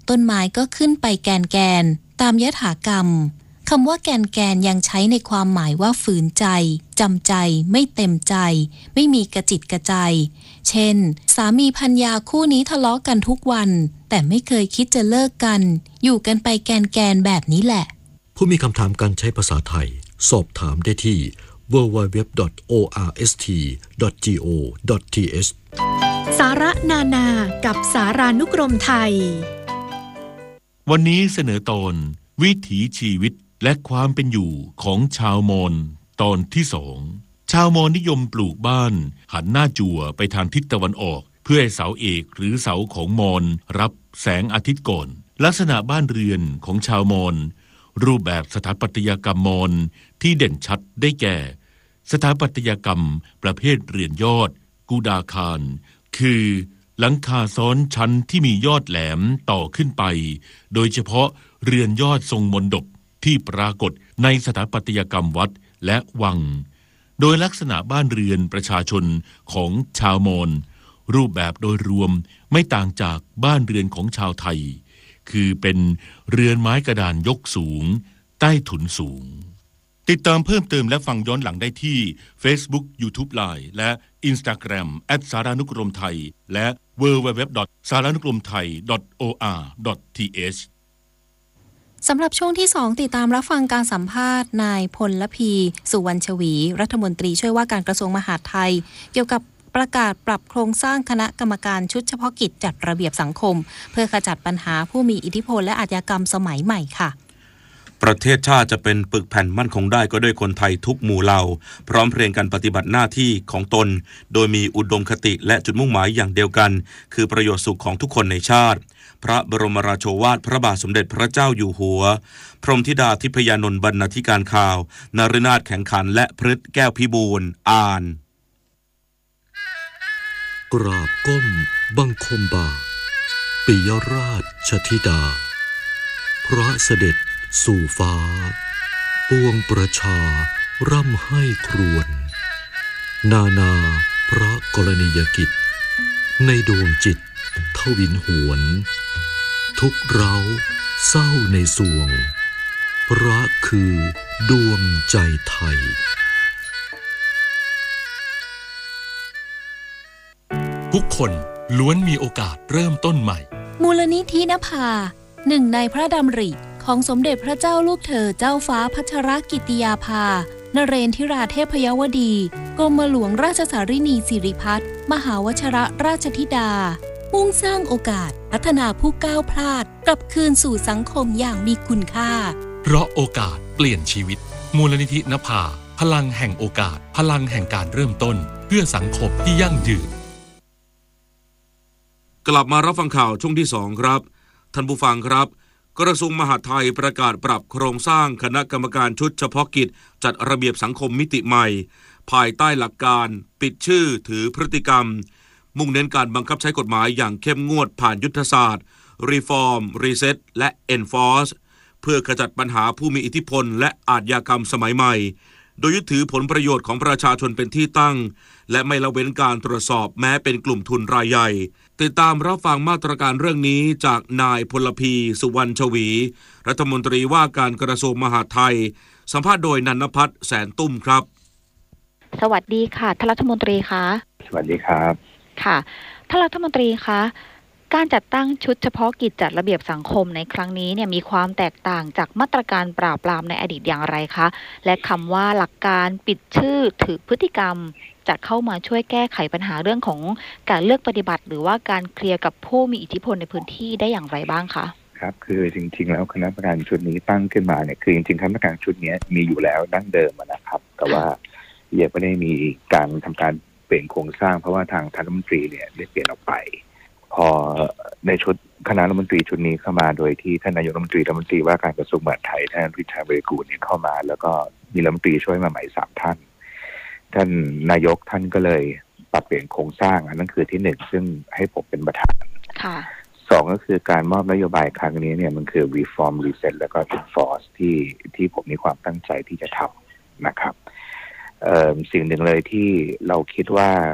ต้นไม้ก็ขึ้นไปแกนแกนตามยถากรรมคำว่าแกนแกนยังใช้ในความหมายว่าฝืนใจจำใจไม่เต็มใจไม่มีกระจิตกระใจเช่นสามีภรรยาคู่นี้ทะเลาะกันทุกวันแต่ไม่เคยคิดจะเลิกกันอยู่กันไปแกนแกนแบบนี้แหละผู้มีคำถามการใช้ภาษาไทยสอบถามได้ที่ ดับเบิลยู ดับเบิลยู ดับเบิลยู ดอท โอ อาร์ เอส ที ดอท จี โอ ดอท ที เอชสาระนานากับสารานุกรมไทยวันนี้เสนอตอนวิถีชีวิตและความเป็นอยู่ของชาวมอญตอนที่สองชาวมอญนิยมปลูกบ้านหันหน้าจั่วไปทางทิศตะวันออกเพื่อให้เสาเอกหรือเสาของมอญรับแสงอาทิตย์ก่อนลักษณะบ้านเรือนของชาวมอญรูปแบบสถาปัตยกรรมมอญที่เด่นชัดได้แก่สถาปัตยกรรมประเภทเรือนยอดกูดาคารคือหลังคาซ้อนชั้นที่มียอดแหลมต่อขึ้นไปโดยเฉพาะเรือนยอดทรงมณฑปที่ปรากฏในสถาปัตยกรรมวัดและวังโดยลักษณะบ้านเรือนประชาชนของชาวมอญรูปแบบโดยรวมไม่ต่างจากบ้านเรือนของชาวไทยคือเป็นเรือนไม้กระดานยกสูงใต้ถุนสูงติดตามเพิ่มเติมและฟังย้อนหลังได้ที่ Facebook YouTube Line และ Instagram แอท สารานุกรมไทยและ ดับเบิลยู ดับเบิลยู ดับเบิลยู ดอท สารานุกรมไทย ดอท โอ อาร์ ดอท ที เอชสำหรับช่วงที่สองติดตามรับฟังการสัมภาษณ์นายพลพีสุวรรณชวีรัฐมนตรีช่วยว่าการกระทรวงมหาดไทยเกี่ยวกับประกาศปรับโครงสร้างคณะกรรมการชุดเฉพาะกิจจัดระเบียบสังคมเพื่อขจัดปัญหาผู้มีอิทธิพลและอาชญากรรมสมัยใหม่ค่ะประเทศชาติจะเป็นปึกแผ่นมั่นคงได้ก็ด้วยคนไทยทุกหมู่เหล่าพร้อมเพรียงกันปฏิบัติหน้าที่ของตนโดยมีอุดมคติและจุดมุ่งหมายอย่างเดียวกันคือประโยชน์สุขของทุกคนในชาติพระบรมราโชวาทพระบาทสมเด็จพระเจ้าอยู่หัวพรหมธิดาทิพยานนท์บรรณาธิการข่าวนฤนาถแข็งขันและพฤทธิ์แก้วพิบูลอ่านกราบก้มบังคมบาทปิยราชธิดาพระเสด็จสู่ฟ้าปวงประชาร่ำให้ครวญนานาพระกรณียกิจในดวงจิตทวินหวนทุกเร้าเศร้าในสวงพระคือดวงใจไทยทุกคนล้วนมีโอกาสเริ่มต้นใหม่มูลนิธินภาหนึ่งในพระดำริของสมเด็จพระเจ้าลูกเธอเจ้าฟ้าพัชรกิติยาภานเรนทิราเทพยวดีกรมหลวงราชสารินีสิริพัฒน์มหาวชรราชธิดามุ่งสร้างโอกาสพัฒนาผู้ก้าวพลาดกลับคืนสู่สังคมอย่างมีคุณค่าเพราะโอกาสเปลี่ยนชีวิตมูลนิธินภาพลังแห่งโอกาสพลังแห่งการเริ่มต้นเพื่อสังคมที่ยั่งยืนกลับมารับฟังข่าวช่วงที่สองครับท่านผู้ฟังครับกระทรวงมหาดไทยประกาศปรับโครงสร้างคณะกรรมการชุดเฉพาะกิจจัดระเบียบสังคมมิติใหม่ภายใต้หลักการปิดชื่อถือพฤติกรรมมุ่งเน้นการบังคับใช้กฎหมายอย่างเข้มงวดผ่านยุทธศาสตร์ Reform Reset และ Enforce เพื่อขจัดปัญหาผู้มีอิทธิพลและอาชญากรรมสมัยใหม่โดยยึดถือผลประโยชน์ของประชาชนเป็นที่ตั้งและไม่ละเว้นการตรวจสอบแม้เป็นกลุ่มทุนรายใหญ่ติดตามรับฟังมาตรการเรื่องนี้จากนายพลพีสุวรรณชวีรัฐมนตรีว่าการกระทรวงมหาดไทยสัมภาษณ์โดยนันทพัฒน์แสนตุ้มครับสวัสดีค่ะท่านรัฐมนตรีคะสวัสดีครับค่ะท่านรัฐมนตรีคะการจัดตั้งชุดเฉพาะกิจจัดระเบียบสังคมในครั้งนี้เนี่ยมีความแตกต่างจากมาตรการปราบปรามในอดีตอย่างไรคะและคำว่าหลักการปิดชื่อถือพฤติกรรมจะเข้ามาช่วยแก้ไขปัญหาเรื่องของการเลือกปฏิบัติหรือว่าการเคลียร์กับผู้มีอิทธิพลในพื้นที่ได้อย่างไรบ้างคะครับคือจริงๆแล้วคณะกรรมการชุดนี้ตั้งขึ้นมาเนี่ยคือจริงๆคณะกรรมการชุดนี้มีอยู่แล้วดั้งเดิมนะครับแต่ว่ายังไม่ได้มีการทำการเปลี่ยนโครงสร้างเพราะว่าทางท่านรัฐมนตรีเนี่ยได้เปลี่ยนออกไปพอในชุดคณะรัฐมนตรีชุดนี้เข้ามาโดยที่ท่านนายกรัฐมนตรีรัฐมนตรีว่าการกระทรวงมหาดไทยท่านวิชัยเวรกูลเนี่ยเข้ามาแล้วก็มีรัฐมนตรีช่วยมาใหม่สามท่านท่านนายกท่านก็เลยปรับเปลี่ยนโครงสร้างอันนั้นคือที่หนึ่งซึ่งให้ผมเป็นประธานสองก็คือการมอบนโยบายครั้งนี้เนี่ยมันคือ reform reset แล้วก็ enforce ที่ที่ผมมีความตั้งใจที่จะทำนะครับสิ่งหนึ่งเลยที่เราคิดว่า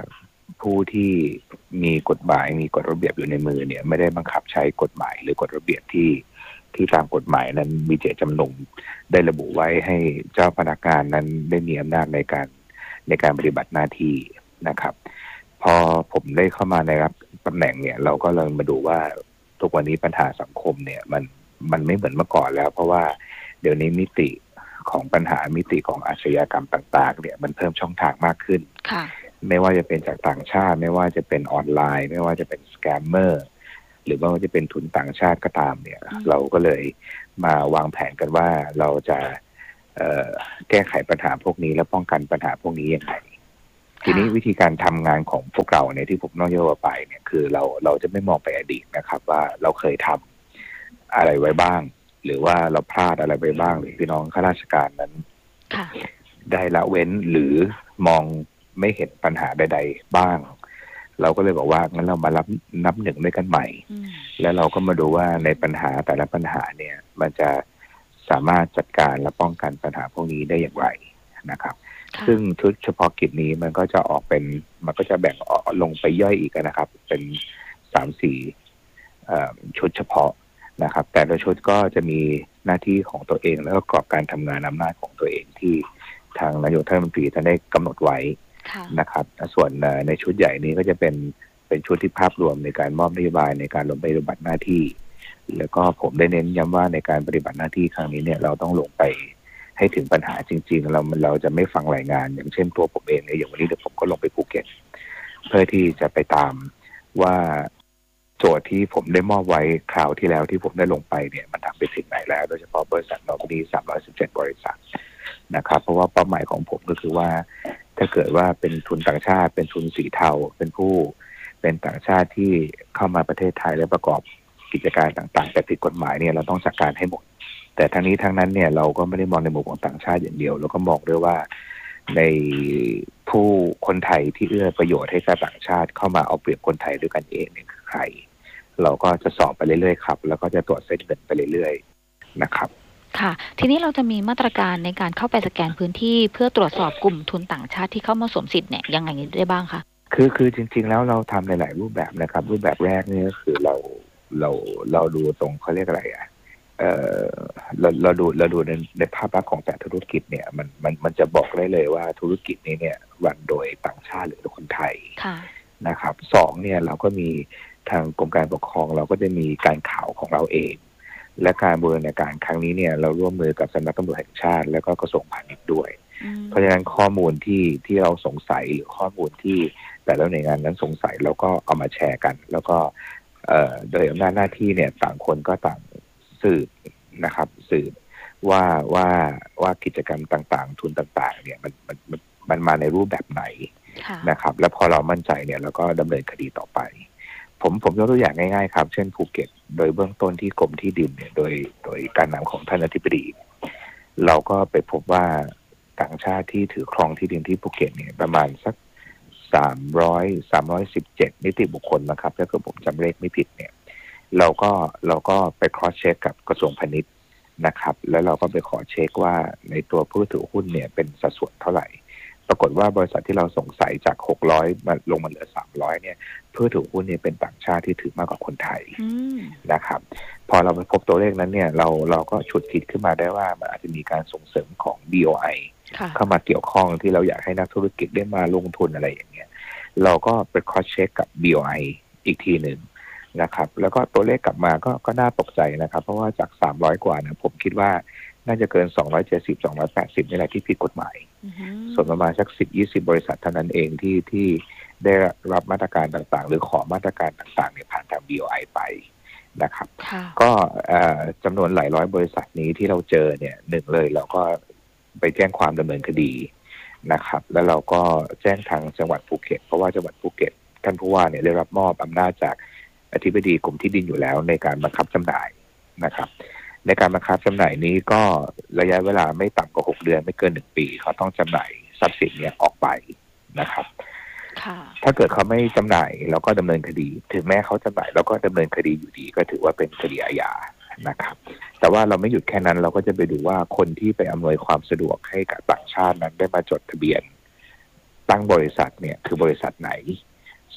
ผู้ที่มีกฎหมายมีกฎระเบียบอยู่ในมือเนี่ยไม่ได้บังคับใช้กฎหมายหรือกฎระเบียบที่ที่ตามกฎหมายนั้นมีเจตจำนงได้ระบุไว้ให้เจ้าพนักงานนั้นได้มีอำนาจในการในการปฏิบัติหน้าที่นะครับพอผมได้เข้ามาในรับตำแหน่งเนี่ยเราก็เลยมาดูว่าทุกวันนี้ปัญหาสังคมเนี่ยมันมันไม่เหมือนเมื่อก่อนแล้วเพราะว่าเดี๋ยวนี้มิติของปัญหามิติของอาชญากรรมต่างๆเนี่ยมันเพิ่มช่องทางมากขึ้นไม่ว่าจะเป็นจากต่างชาติไม่ว่าจะเป็นออนไลน์ไม่ว่าจะเป็นสแกมเมอร์หรือว่าจะเป็นทุนต่างชาติก็ตามเนี่ยเราก็เลยมาวางแผนกันว่าเราจะเอ่อแก้ไขปัญหาพวกนี้และป้องกันปัญหาพวกนี้ยังไงทีนี้วิธีการทำงานของพวกเราเนี่ยที่ผมนอกโยบายไปเนี่ยคือเราเราจะไม่มองไปอดีตนะครับว่าเราเคยทำอะไรไว้บ้างหรือว่าเราพลาดอะไรไปบ้างหรือพี่น้องข้าราชการนั้นได้ละเว้นหรือมองไม่เห็นปัญหาใดๆบ้างเราก็เลยบอกว่างั้นเรามารับนับหนึ่งด้วยกันใหม่แล้วเราก็มาดูว่าในปัญหาแต่ละปัญหาเนี่ยมันจะสามารถจัดการและป้องกันปัญหาพวกนี้ได้อย่างไรนะครับซึ่งชุดเฉพาะกิจนี้มันก็จะออกเป็นมันก็จะแบ่งออกลงไปย่อยอีกนะครับเป็นสามสี่ชุดเฉพาะนะครับแต่ละชุดก็จะมีหน้าที่ของตัวเองแล้วก็กรอบการทำงานอำนาจของตัวเองที่ทางนายกรัฐมนตรีท่านได้กำหนดไว้นะครับส่วนในชุดใหญ่นี้ก็จะเป็นเป็นชุดที่ภาพรวมในการมอบนโยบายในการลงไปปฏิบัติหน้าที่แล้วก็ผมได้เน้นย้ำว่าในการปฏิบัติหน้าที่ครั้งนี้เนี่ยเราต้องลงไปให้ถึงปัญหาจริงๆเราเราจะไม่ฟังรายงานอย่างเช่นตัวผมเองเนี่ยอย่างวันนี้เดี๋ยวผมก็ลงไปภูเก็ตเพื่อที่จะไปตามว่าโจทย์ที่ผมได้มอบไว้คราวที่แล้วที่ผมได้ลงไปเนี่ยมันทำไปถึงไหนแล้วโดยเฉพาะบริษัทนอมินีสามร้อยสิบเจ็ดบริษัทนะครับเพราะว่าเป้าหมายของผมก็คือว่าถ้าเกิดว่าเป็นทุนต่างชาติเป็นทุนสีเทาเป็นผู้เป็นต่างชาติที่เข้ามาประเทศไทยและประกอบกิจการต่างๆแต่ผิดกฎหมายเนี่ยเราต้องจัดการให้หมดแต่ทั้งนี้ทั้งนั้นเนี่ยเราก็ไม่ได้มองในมุมของต่างชาติอย่างเดียวเราก็มองด้วยว่าในผู้คนไทยที่เอื้อประโยชน์ให้กับต่างชาติเข้ามาเอาเปรียบคนไทยด้วยกันเองเนี่ยคือใครเราก็จะสอบไปเรื่อยๆครับแล้วก็จะตรวจเส้นเงินไปเรื่อยๆนะครับค่ะทีนี้เราจะมีมาตรการในการเข้าไปสแกนพื้นที่เพื่อตรวจสอบกลุ่มทุนต่างชาติที่เข้ามาสวมสิทธิ์เนี่ยยังไงได้บ้างคะคือคือจริงๆแล้วเราทำในหลายรูปแบบนะครับรูปแบบแรกนี่ก็คือเราเราเราดูตรงเขาเรียกอะไรอ่ะเออเราเราดูเราดูในในภาพลักษณ์ของแต่ธุรกิจเนี่ยมันมันมันจะบอกได้เลยว่าธุรกิจนี้เนี่ยรันโดยต่างชาติหรือคนไทยนะครับสองเนี่ยเราก็มีทางกรมการปกครองเราก็จะมีการข่าวของเราเองและการบูรณาการครั้งนี้เนี่ยเราร่วมมือกับสำนักตำรวจแห่งชาติและก็กระทรวงพาณิชย์ด้วยเพราะฉะนั้นข้อมูลที่ที่เราสงสัยหรือข้อมูลที่แต่ละหน่วยงานนั้นสงสัยเราก็เอามาแชร์กันแล้วก็โดยอำนาจหน้าที่เนี่ยต่างคนก็ต่างสืบนะครับสืบว่าว่าว่ากิจกรรมต่างๆทุนต่างๆเนี่ยมันมันมันมาในรูปแบบไหนนะครับแล้วพอเรามั่นใจเนี่ยเราก็ดำเนินคดีต่อไปผมผมยกตัวอย่างง่ายๆครับเช่นภูเก็ตโดยเบื้องต้นที่กรมที่ดินเนี่ยโดยโดยการนำของท่านอธิบดีเราก็ไปพบว่าต่างชาติที่ถือครองที่ดินที่ภูเก็ตเนี่ยประมาณสักสามร้อยสามร้อยสิบเจ็ดนิติบุคคลนะครับถ้าเกิดผมจำเลขไม่ผิดเนี่ยเราก็เราก็ไปครอสเช็คกับกระทรวงพาณิชย์นะครับแล้วเราก็ไปขอเช็คว่าในตัวผู้ถือหุ้นเนี่ยเป็นสัดส่วนเท่าไหร่ปรากฏว่าบริษัทที่เราสงสัยจากหกร้อยมาลงมาเหลือสามร้อยเนี่ยผู้ถือหุ้นเนี่ยเป็นต่างชาติที่ถือมากกว่าคนไทยนะครับพอเราไปพบตัวเลขนั้นเนี่ยเราเราก็ฉุดคิดขึ้นมาได้ว่ามันอาจจะมีการส่งเสริมของ บี โอ ไอ เข้ามาเกี่ยวข้องที่เราอยากให้นักธุรกิจได้มาลงทุนอะไรอย่างเงี้ยเราก็ไปครอสเช็คกับ บี โอ ไอ อีกทีหนึ่งนะครับแล้วก็ตัวเลขกลับมาก็ก็น่าตกใจนะครับเพราะว่าจากสามร้อยกว่านะผมคิดว่าน่าจะเกินสองร้อยเจ็ดสิบ สองร้อยแปดสิบนี่แหละที่ผิดกฎหมาย mm-hmm. ส่วนประมาณสัก สิบถึงยี่สิบ บริษัทเท่านั้นเองที่ที่ได้รับมาตรการต่างๆหรือขอมาตรการต่างๆเนี่ยผ่านทาง บี โอ ไอ ไปนะครับ uh-huh. ก็จำนวนหลายร้อยบริษัทนี้ที่เราเจอเนี่ยหนึ่งเลยเราก็ไปแจ้งความดำเนินคดีนะครับแล้วเราก็แจ้งทางจังหวัดภูเก็ตเพราะว่าจังหวัดภูเก็ตท่านผู้ว่าเนี่ยได้รับมอบอำนาจจากอธิบดีกรมที่ดินอยู่แล้วในการบังคับจำหน่ายนะครับในการบังคับจำหน่ายนี้ก็ระยะเวลาไม่ต่ำกว่าหกเดือนไม่เกินหนึ่งปีเขาต้องจำหน่ายทรัพย์สินเนี่ยออกไปนะครับถ้าเกิดเขาไม่จำหน่ายเราก็ดำเนินคดีถึงแม้เขาจำหน่ายเราก็ดำเนินคดีอยู่ดีก็ถือว่าเป็นคดีอาญานะครับแต่ว่าเราไม่หยุดแค่นั้นเราก็จะไปดูว่าคนที่ไปอำนวยความสะดวกให้กับต่างชาตินั้นได้มาจดทะเบียนตั้งบริษัทเนี่ยคือบริษัทไหน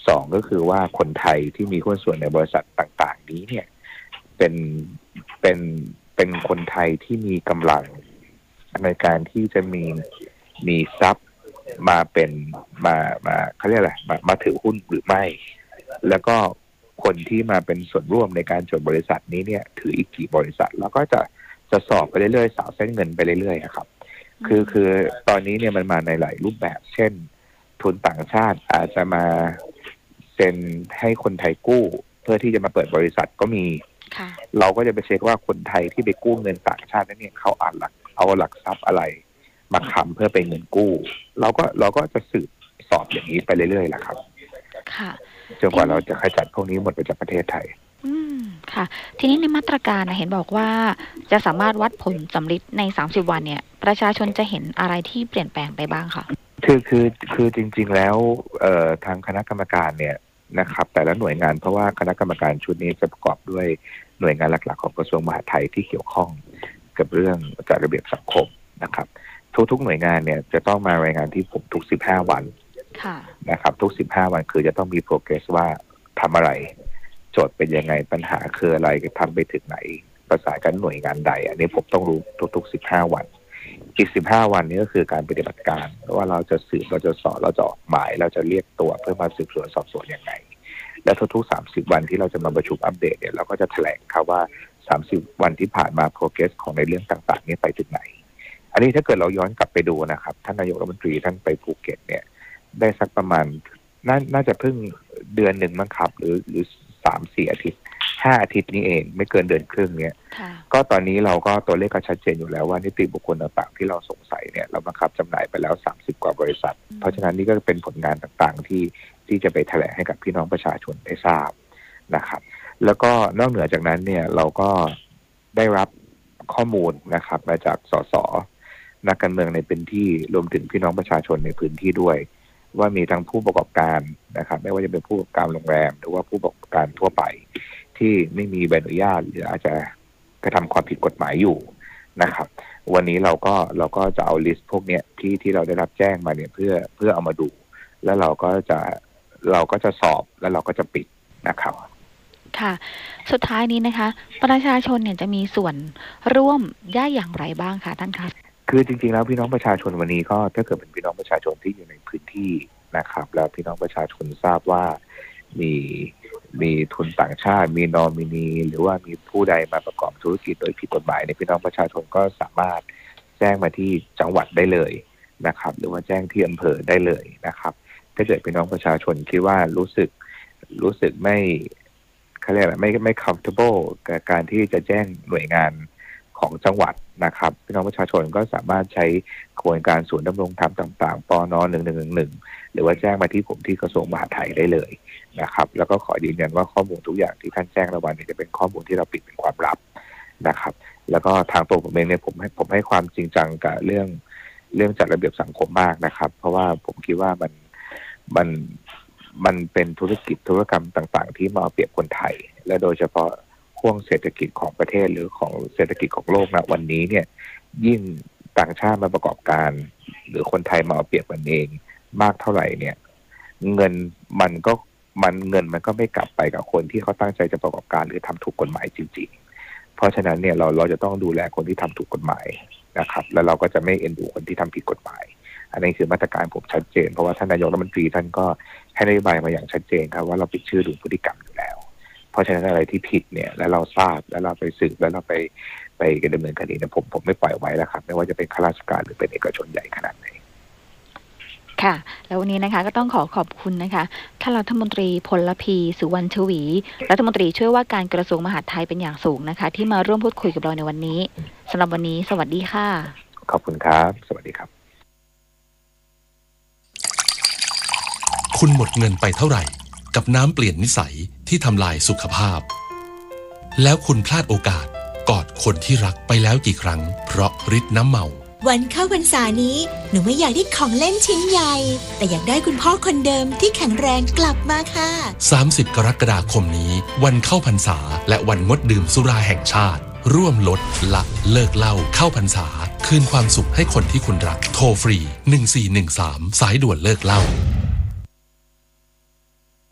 สองก็คือว่าคนไทยที่มีหุ้นส่วนในบริษัทต่างๆนี้เนี่ยเป็นเป็นเป็นคนไทยที่มีกำลังในการที่จะมีมีทรัพย์มาเป็นมามาเขาเรียกอะไรมามาถือหุ้นหรือไม่แล้วก็คนที่มาเป็นส่วนร่วมในการจดบริษัทนี้เนี่ยถืออีกกี่บริษัทแล้วก็จะจะสอบไปเรื่อยๆสาวเส้นเงินไปเรื่อยๆครับคือคือตอนนี้เนี่ยมันมาในหลายรูปแบบเช่นทุนต่างชาติอาจจะมาเซ็นให้คนไทยกู้เพื่อที่จะมาเปิดบริษัทก็มีเราก็จะไปเช็คว่าคนไทยที่ไปกู้เงินต่างชาตินั้นเนี่ยเขาอ่านหลักเอาหลักทรัพย์อะไรมาค้ำเพื่อไปเงินกู้เราก็เราก็จะสืบสอบอย่างนี้ไปเรื่อยๆแหละครับค่ะจนกว่าเราจะขจัดพวกนี้หมดไปจากประเทศไทยอืมค่ะทีนี้ในมาตรการนะเห็นบอกว่าจะสามารถวัดผลสำลิดในสามสิบวันเนี่ยประชาชนจะเห็นอะไรที่เปลี่ยนแปลงไปบ้างคะคือคือคือจริงๆแล้วเอ่อทางคณะกรรมการเนี่ยนะครับแต่ละหน่วยงานเพราะว่าคณะกรรมการชุดนี้จะประกอบด้วยหน่วยงานหลักๆของกระทรวงมหาดไทยที่เกี่ยวข้องกับเรื่องจัดระเบียบสังคมนะครับทุกๆหน่วยงานเนี่ยจะต้องมารายงานที่ผมทุกสิบห้าวันนะครับทุกสิบห้าวันคือจะต้องมี progress ว่าทำอะไรโจทย์เป็นยังไงปัญหาคืออะไรทำไปถึงไหนประสานกันหน่วยงานใดอันนี้ผมต้องรู้ทุกๆสิบห้าวันอีกสิบห้าวันนี้ก็คือการปฏิบัติการว่าเราจะสืบเราจะสอบเราจะออกหมายเราจะเรียกตัวเพื่อมาสืบสวนสอบสวนยังไงและทุกๆสามสิบวันที่เราจะมาประชุมอัปเดตเนี่ยเราก็จะแถลงครับว่าสามสิบวันที่ผ่านมา progress ของในเรื่องต่างๆนี้ไปถึงไหนอันนี้ถ้าเกิดเราย้อนกลับไปดูนะครับท่านนายกรัฐมนตรีท่านไปภูเก็ตเนี่ยได้สักประมาณน น่าจะเพิ่งเดือนหนึ่งมั้งครับหรือหรือสามสี่อาทิตย์ห้าอาทิตย์นี้เองไม่เกินเดือนครึ่งเนี่ยก็ตอนนี้เราก็ตัวเลขก็ชัดเจนอยู่แล้วว่านิติบุคคลต่างๆที่เราสงสัยเนี่ยเราบังคับจำหน่ายไปแล้วสามสิบกว่าบริษัทเพราะฉะนั้นนี่ก็เป็นผลงานต่างๆที่ที่จะไปแถลงให้กับพี่น้องประชาชนได้ทราบนะครับแล้วก็นอกเหนือจากนั้นเนี่ยเราก็ได้รับข้อมูลนะครับมาจากสสนักการเมืองในพื้นที่รวมถึงพี่น้องประชาชนในพื้นที่ด้วยว่ามีทั้งผู้ประกอบการนะครับไม่ว่าจะเป็นผู้ประกอบการโรงแรมหรือว่าผู้ประกอบการทั่วไปที่ไม่มีใบอนุญาตหรืออาจจะกระทำความผิดกฎหมายอยู่นะครับวันนี้เราก็เราก็จะเอาลิสต์พวกเนี้ยที่ที่เราได้รับแจ้งมาเนี่ยเพื่อเพื่อเอามาดูแล้วเราก็จะเราก็จะสอบแล้วเราก็จะปิดนะครับค่ะสุดท้ายนี้นะคะประชาชนเนี่ยจะมีส่วนร่วมได้อย่างไรบ้างคะท่านคะคือจริงๆแล้วพี่น้องประชาชนวันนี้ก็ถ้าเกิดเป็นพี่น้องประชาชนที่อยู่ในพื้นที่นะครับแล้วพี่น้องประชาชนทราบว่ามีมีทุนต่างชาติมีนอมินีหรือว่ามีผู้ใดมาประกอบธุรกิจโดยผิดกฎหมายในพี่น้องประชาชนก็สามารถแจ้งมาที่จังหวัดได้เลยนะครับหรือว่าแจ้งที่อำเภอได้เลยนะครับถ้าเกิดพี่น้องประชาชนคิดว่ารู้สึกรู้สึกไม่เขาเรียกอะไรไม่ไม่ comfortable กับการที่จะแจ้งหน่วยงานของจังหวัดนะครับพี่น้องประชาชนก็สามารถใช้โครงการศูนย์ดำรงธรรมต่างๆปนหนึ่งหนึ่งหนึ่งหนึ่งหรือว่าแจ้งมาที่ผมที่กระทรวงมหาดไทยได้เลยนะครับแล้วก็ขอยืนยันว่าข้อมูลทุกอย่างที่ท่านแจ้งระหว่างนี้จะเป็นข้อมูลที่เราปิดเป็นความลับนะครับแล้วก็ทางตัวผมเองเนี่ยผมให้ผมให้ความจริงจังกับเรื่องเรื่องจัดระเบียบสังคมมากนะครับเพราะว่าผมคิดว่ามันมันมันเป็นธุรกิจธุรกรรมต่างๆที่มาเอาเปรียบคนไทยและโดยเฉพาะห่วงเศรษฐกิจของประเทศหรือของเศรษฐกิจของโลกณวันนี้เนี่ยยิ่งต่างชาติมาประกอบการหรือคนไทยมาเอาเปรียบกันเองมากเท่าไหร่เนี่ยเงินมันก็มันเงินมันก็ไม่กลับไปกับคนที่เขาตั้งใจจะประกอบการหรือทำถูกกฎหมายจริงๆเพราะฉะนั้นเนี่ยเราเราจะต้องดูแลคนที่ทำถูกกฎหมายนะครับแล้วเราก็จะไม่เอ็นดูคนที่ทำผิดกฎหมายอันนี้คือมาตรการผมชัดเจนเพราะว่าท่านนายกรัฐมนตรีท่านก็ให้นโยบายมาอย่างชัดเจนครับว่าเราปิดชื่อดูพฤติกรรมอยู่แล้วเพราะฉะนั้นอะไรที่ผิดเนี่ยแล้วเราทราบแล้วเราไปสืบแล้วเราไปไปดำเนินคดีเนี่ยผมผมไม่ปล่อยไว้แล้วครับไม่ว่าจะเป็นข้าราชการหรือเป็นเอกชนใหญ่ขนาดไหนค่ะแล้ววันนี้นะคะก็ต้องขอขอบคุณนะคะท่านรัฐมนตรีพลพีสุวรรณชวีรัฐมนตรีช่วยว่าการกระทรวงมหาดไทยเป็นอย่างสูงนะคะที่มาร่วมพูดคุยกับเราในวันนี้สำหรับวันนี้สวัสดีค่ะขอบคุณครับสวัสดีครับคุณหมดเงินไปเท่าไหร่กับน้ำเปลี่ยนนิสัยที่ทำลายสุขภาพแล้วคุณพลาดโอกาสกอดคนที่รักไปแล้วกี่ครั้งเพราะฤทธิ์น้ำเมาวันเข้าพรรษานี้หนูไม่อยากได้ของเล่นชิ้นใหญ่แต่อยากได้คุณพ่อคนเดิมที่แข็งแรงกลับมาค่ะสามสิบกรกฎาคมนี้วันเข้าพรรษาและวันงดดื่มสุราแห่งชาติร่วมลดละเลิกเหล้าเข้าพรรษาคืนความสุขให้คนที่คุณรักโทรฟรีหนึ่งสี่หนึ่งสามสายด่วนเลิกเหล้า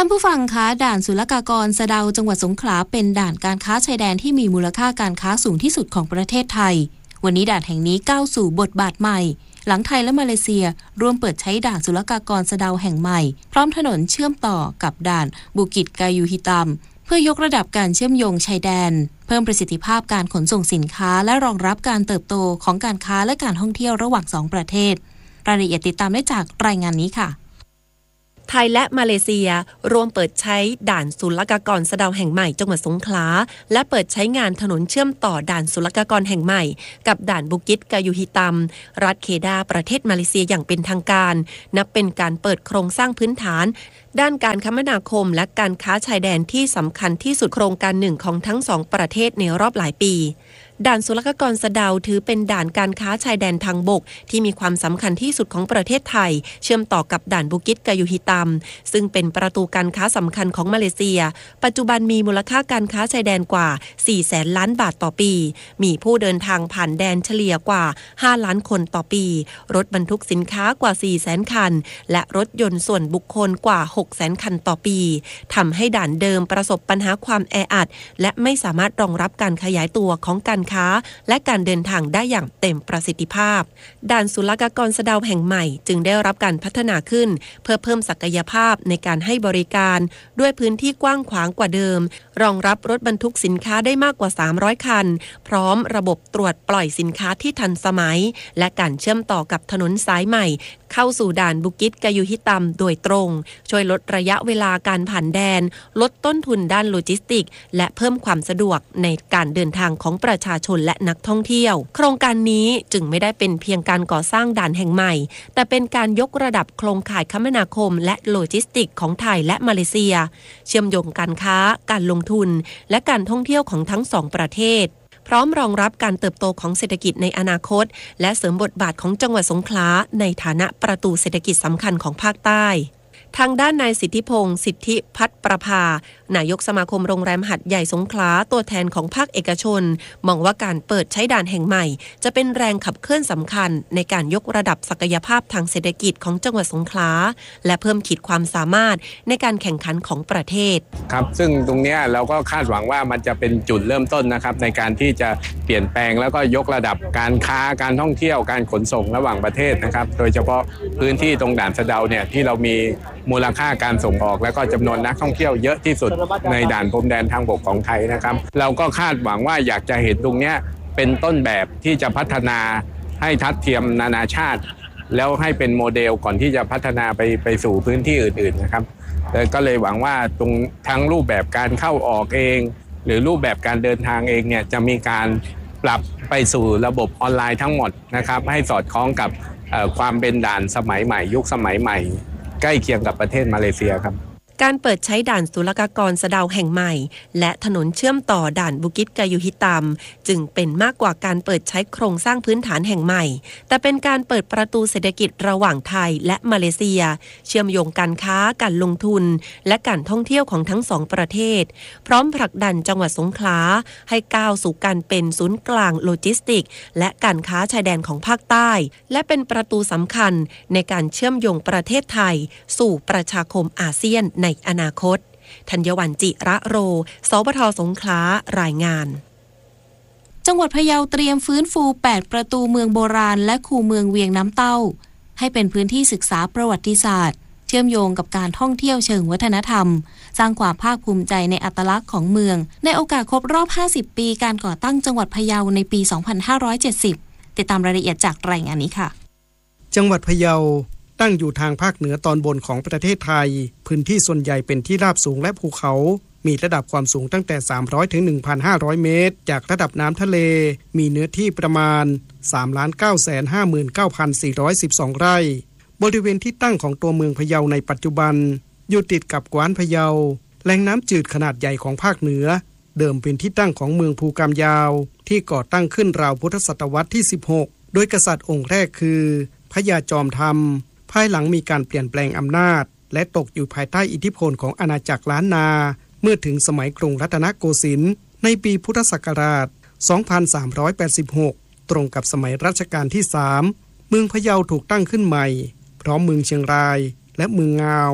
านผู้ฟังคะด่านศุลกากรสะเดาจังหวัดสงขลาเป็นด่านการค้าชายแดนที่มีมูลค่าการค้าสูงที่สุดของประเทศไทยวันนี้ด่านแห่งนี้ก้าวสู่บทบาทใหม่หลังไทยและมาเลเซียร่วมเปิดใช้ด่านศุลกากรสะเดาแห่งใหม่พร้อมถนนเชื่อมต่อกับด่านบูกิตกายูฮิตัมเพื่อยกระดับการเชื่อมโยงชายแดนเพิ่มประสิทธิภาพการขนส่งสินค้าและรองรับการเติบโตของการค้าและการท่องเที่ยวระหว่างสองประเทศรายละเอียดติดตามได้จากรายงานนี้ค่ะไทยและมาเลเซียร่วมเปิดใช้ด่านศุลกากรสะเดาแห่งใหม่จังหวัดสงขลาและเปิดใช้งานถนนเชื่อมต่อด่านศุลกากรแห่งใหม่กับด่านบุกิตกายูฮิตัมรัฐเคดาประเทศมาเลเซียอย่างเป็นทางการนับเป็นการเปิดโครงสร้างพื้นฐานด้านการคมนาคมและการค้าชายแดนที่สำคัญที่สุดโครงการหนึ่งของทั้งสองประเทศในรอบหลายปีด่านศุลกากรสะเดาถือเป็นด่านการค้าชายแดนทางบกที่มีความสำคัญที่สุดของประเทศไทยเชื่อมต่อกับด่านบุกิตกายูฮิตัมซึ่งเป็นประตูการค้าสำคัญของมาเลเซียปัจจุบันมีมูลค่าการค้าชายแดนกว่าสี่แสนล้านบาทต่อปีมีผู้เดินทางผ่านแดนเฉลี่ยกว่าห้าล้านคนต่อปีรถบรรทุกสินค้ากว่าสี่แสนคันและรถยนต์ส่วนบุคคลกว่าหกแสนคันต่อปีทำให้ด่านเดิมประสบปัญหาความแออัดและไม่สามารถรองรับการขยายตัวของการค้าและการเดินทางได้อย่างเต็มประสิทธิภาพด่านศุลกากรสะเดาแห่งใหม่จึงได้รับการพัฒนาขึ้นเพื่อเพิ่มศักยภาพในการให้บริการด้วยพื้นที่กว้างขวางกว่าเดิมรองรับรถบรรทุกสินค้าได้มากกว่าสามร้อยคันพร้อมระบบตรวจปล่อยสินค้าที่ทันสมัยและการเชื่อมต่อกับถนนสายใหม่เข้าสู่ด่านบุกิตกายูฮิตัมโดยตรงช่วยลดระยะเวลาการผ่านแดนลดต้นทุนด้านโลจิสติกและเพิ่มความสะดวกในการเดินทางของประชาชนและนักท่องเที่ยวโครงการนี้จึงไม่ได้เป็นเพียงการก่อสร้างด่านแห่งใหม่แต่เป็นการยกระดับโครงข่ายคมนาคมและโลจิสติกของไทยและมาเลเซียเชื่อมโยงการค้าการลงทุนและการท่องเที่ยวของทั้งสองประเทศพร้อมรองรับการเติบโตของเศรษฐกิจในอนาคตและเสริมบทบาทของจังหวัดสงขลาในฐานะประตูเศรษฐกิจสำคัญของภาคใต้ทางด้านนายสิทธิพงศ์สิทธิพัฒน์ประภานายกสมาคมโรงแรมหัดใหญ่สงขลาตัวแทนของภาคเอกชนมองว่าการเปิดใช้ด่านแห่งใหม่จะเป็นแรงขับเคลื่อนสำคัญในการยกระดับศักยภาพทางเศรษฐกิจของจังหวัดสงขลาและเพิ่มขีดความสามารถในการแข่งขันของประเทศครับซึ่งตรงนี้เราก็คาดหวังว่ามันจะเป็นจุดเริ่มต้นนะครับในการที่จะเปลี่ยนแปลงแล้วก็ยกระดับการค้าการท่องเที่ยวการขนส่งระหว่างประเทศนะครับโดยเฉพาะพื้นที่ตรงด่านสะเดาเนี่ยที่เรามีมูลค่าการส่งออกและก็จำนวนนักท่องเที่ยวเยอะที่สุดในด่านพรมแดนทางบกของไทยนะครับเราก็คาดหวังว่าอยากจะเห็นตรงนี้เป็นต้นแบบที่จะพัฒนาให้ทัดเทียมนานาชาติแล้วให้เป็นโมเดลก่อนที่จะพัฒนาไปไปสู่พื้นที่อื่นๆนะครับก็เลยหวังว่าตรงทั้งรูปแบบการเข้าออกเองหรือรูปแบบการเดินทางเองเนี่ยจะมีการปรับไปสู่ระบบออนไลน์ทั้งหมดนะครับให้สอดคล้องกับความเป็นด่านสมัยใหม่ยุคสมัยใหม่ใกล้เคียงกับประเทศมาเลเซียครับการเปิดใช้ด่านศุลกากรสะเดาแห่งใหม่และถนนเชื่อมต่อด่านบุกิตกายูฮิตัมจึงเป็นมากกว่าการเปิดใช้โครงสร้างพื้นฐานแห่งใหม่แต่เป็นการเปิดประตูเศรษฐกิจระหว่างไทยและมาเลเซียเชื่อมโยงการค้าการลงทุนและการท่องเที่ยวของทั้งสองประเทศพร้อมผลักดันจังหวัดสงขลาให้ก้าวสู่การเป็นศูนย์กลางโลจิสติกและการค้าชายแดนของภาคใต้และเป็นประตูสำคัญในการเชื่อมโยงประเทศไทยสู่ประชาคมอาเซียนในอนาคตธัญวรรณจิระโรสปท.สงขลารายงานจังหวัดพะเยาเตรียมฟื้นฟูแปดประตูเมืองโบราณและคูเมืองเวียงน้ำเต้าให้เป็นพื้นที่ศึกษาประวัติศาสตร์เชื่อมโยงกับการท่องเที่ยวเชิงวัฒนธรรมสร้างความภาคภูมิใจในอัตลักษณ์ของเมืองในโอกาสครบรอบห้าสิบปีการก่อตั้งจังหวัดพะเยาในปีสองพันห้าร้อยเจ็ดสิบติดตามรายละเอียดจากรายงานนี้ค่ะจังหวัดพะเยาตั้งอยู่ทางภาคเหนือตอนบนของประเทศไทยพื้นที่ส่วนใหญ่เป็นที่ราบสูงและภูเขามีระดับความสูงตั้งแต่สามร้อยถึง หนึ่งพันห้าร้อย เมตรจากระดับน้ำทะเลมีเนื้อที่ประมาณ สามล้านเก้าแสนห้าหมื่นเก้าพันสี่ร้อยสิบสอง ไร่บริเวณที่ตั้งของตัวเมืองพะเยาในปัจจุบันอยู่ติดกับกวานพะเยาแหล่งน้ำจืดขนาดใหญ่ของภาคเหนือเดิมเป็นที่ตั้งของเมืองภูกามยาวที่ก่อตั้งขึ้นราวพุทธศตวรรษที่สิบหกโดยกษัตริย์องค์แรกคือพญาจอมธรรมภายหลังมีการเปลี่ยนแปลงอำนาจและตกอยู่ภายใต้อิทธิพลของอาณาจักรล้านนาเมื่อถึงสมัยกรุงรัตนโกสินทร์ในปีพุทธศักราช สองพันสามร้อยแปดสิบหก ตรงกับสมัยรัชกาลที่ สาม เมืองพะเยาถูกตั้งขึ้นใหม่พร้อมเมืองเชียงรายและเมืองงาว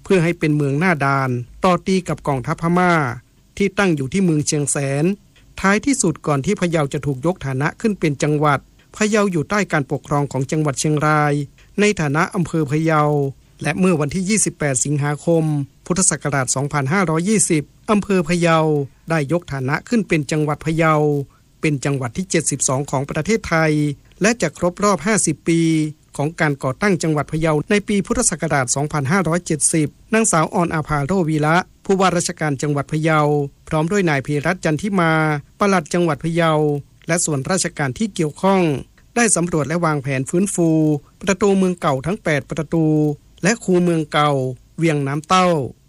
เพื่อให้เป็นเมืองหน้าด่านต่อตีกับกองทัพพม่าที่ตั้งอยู่ที่เมืองเชียงแสนท้ายที่สุดก่อนที่พะเยาจะถูกยกฐานะขึ้นเป็นจังหวัดพะเยาอยู่ใต้การปกครองของจังหวัดเชียงรายในฐานะอำเภอพะเยาและเมื่อวันที่ยี่สิบแปดสิงหาคมพุทธศักราชสองพันห้าร้อยยี่สิบอำเภอพะเยาได้ยกฐานะขึ้นเป็นจังหวัดพะเยาเป็นจังหวัดที่เจ็ดสิบสองของประเทศไทยและจะครบรอบห้าสิบปีของการก่อตั้งจังหวัดพะเยาในปีพุทธศักราชสองพันห้าร้อยเจ็ดสิบนางสาวออนอาภาโรวีระผู้ว่าราชการจังหวัดพะเยาพร้อมด้วยนายพีรัตน์จันทิมาปลัดจังหวัดพะเยาและส่วนราชการที่เกี่ยวข้องได้สำรวจและวางแผนฟื้นฟูประตูเมืองเก่าทั้งแปดประตูและคูเมืองเก่าเวียงน้ำเต้า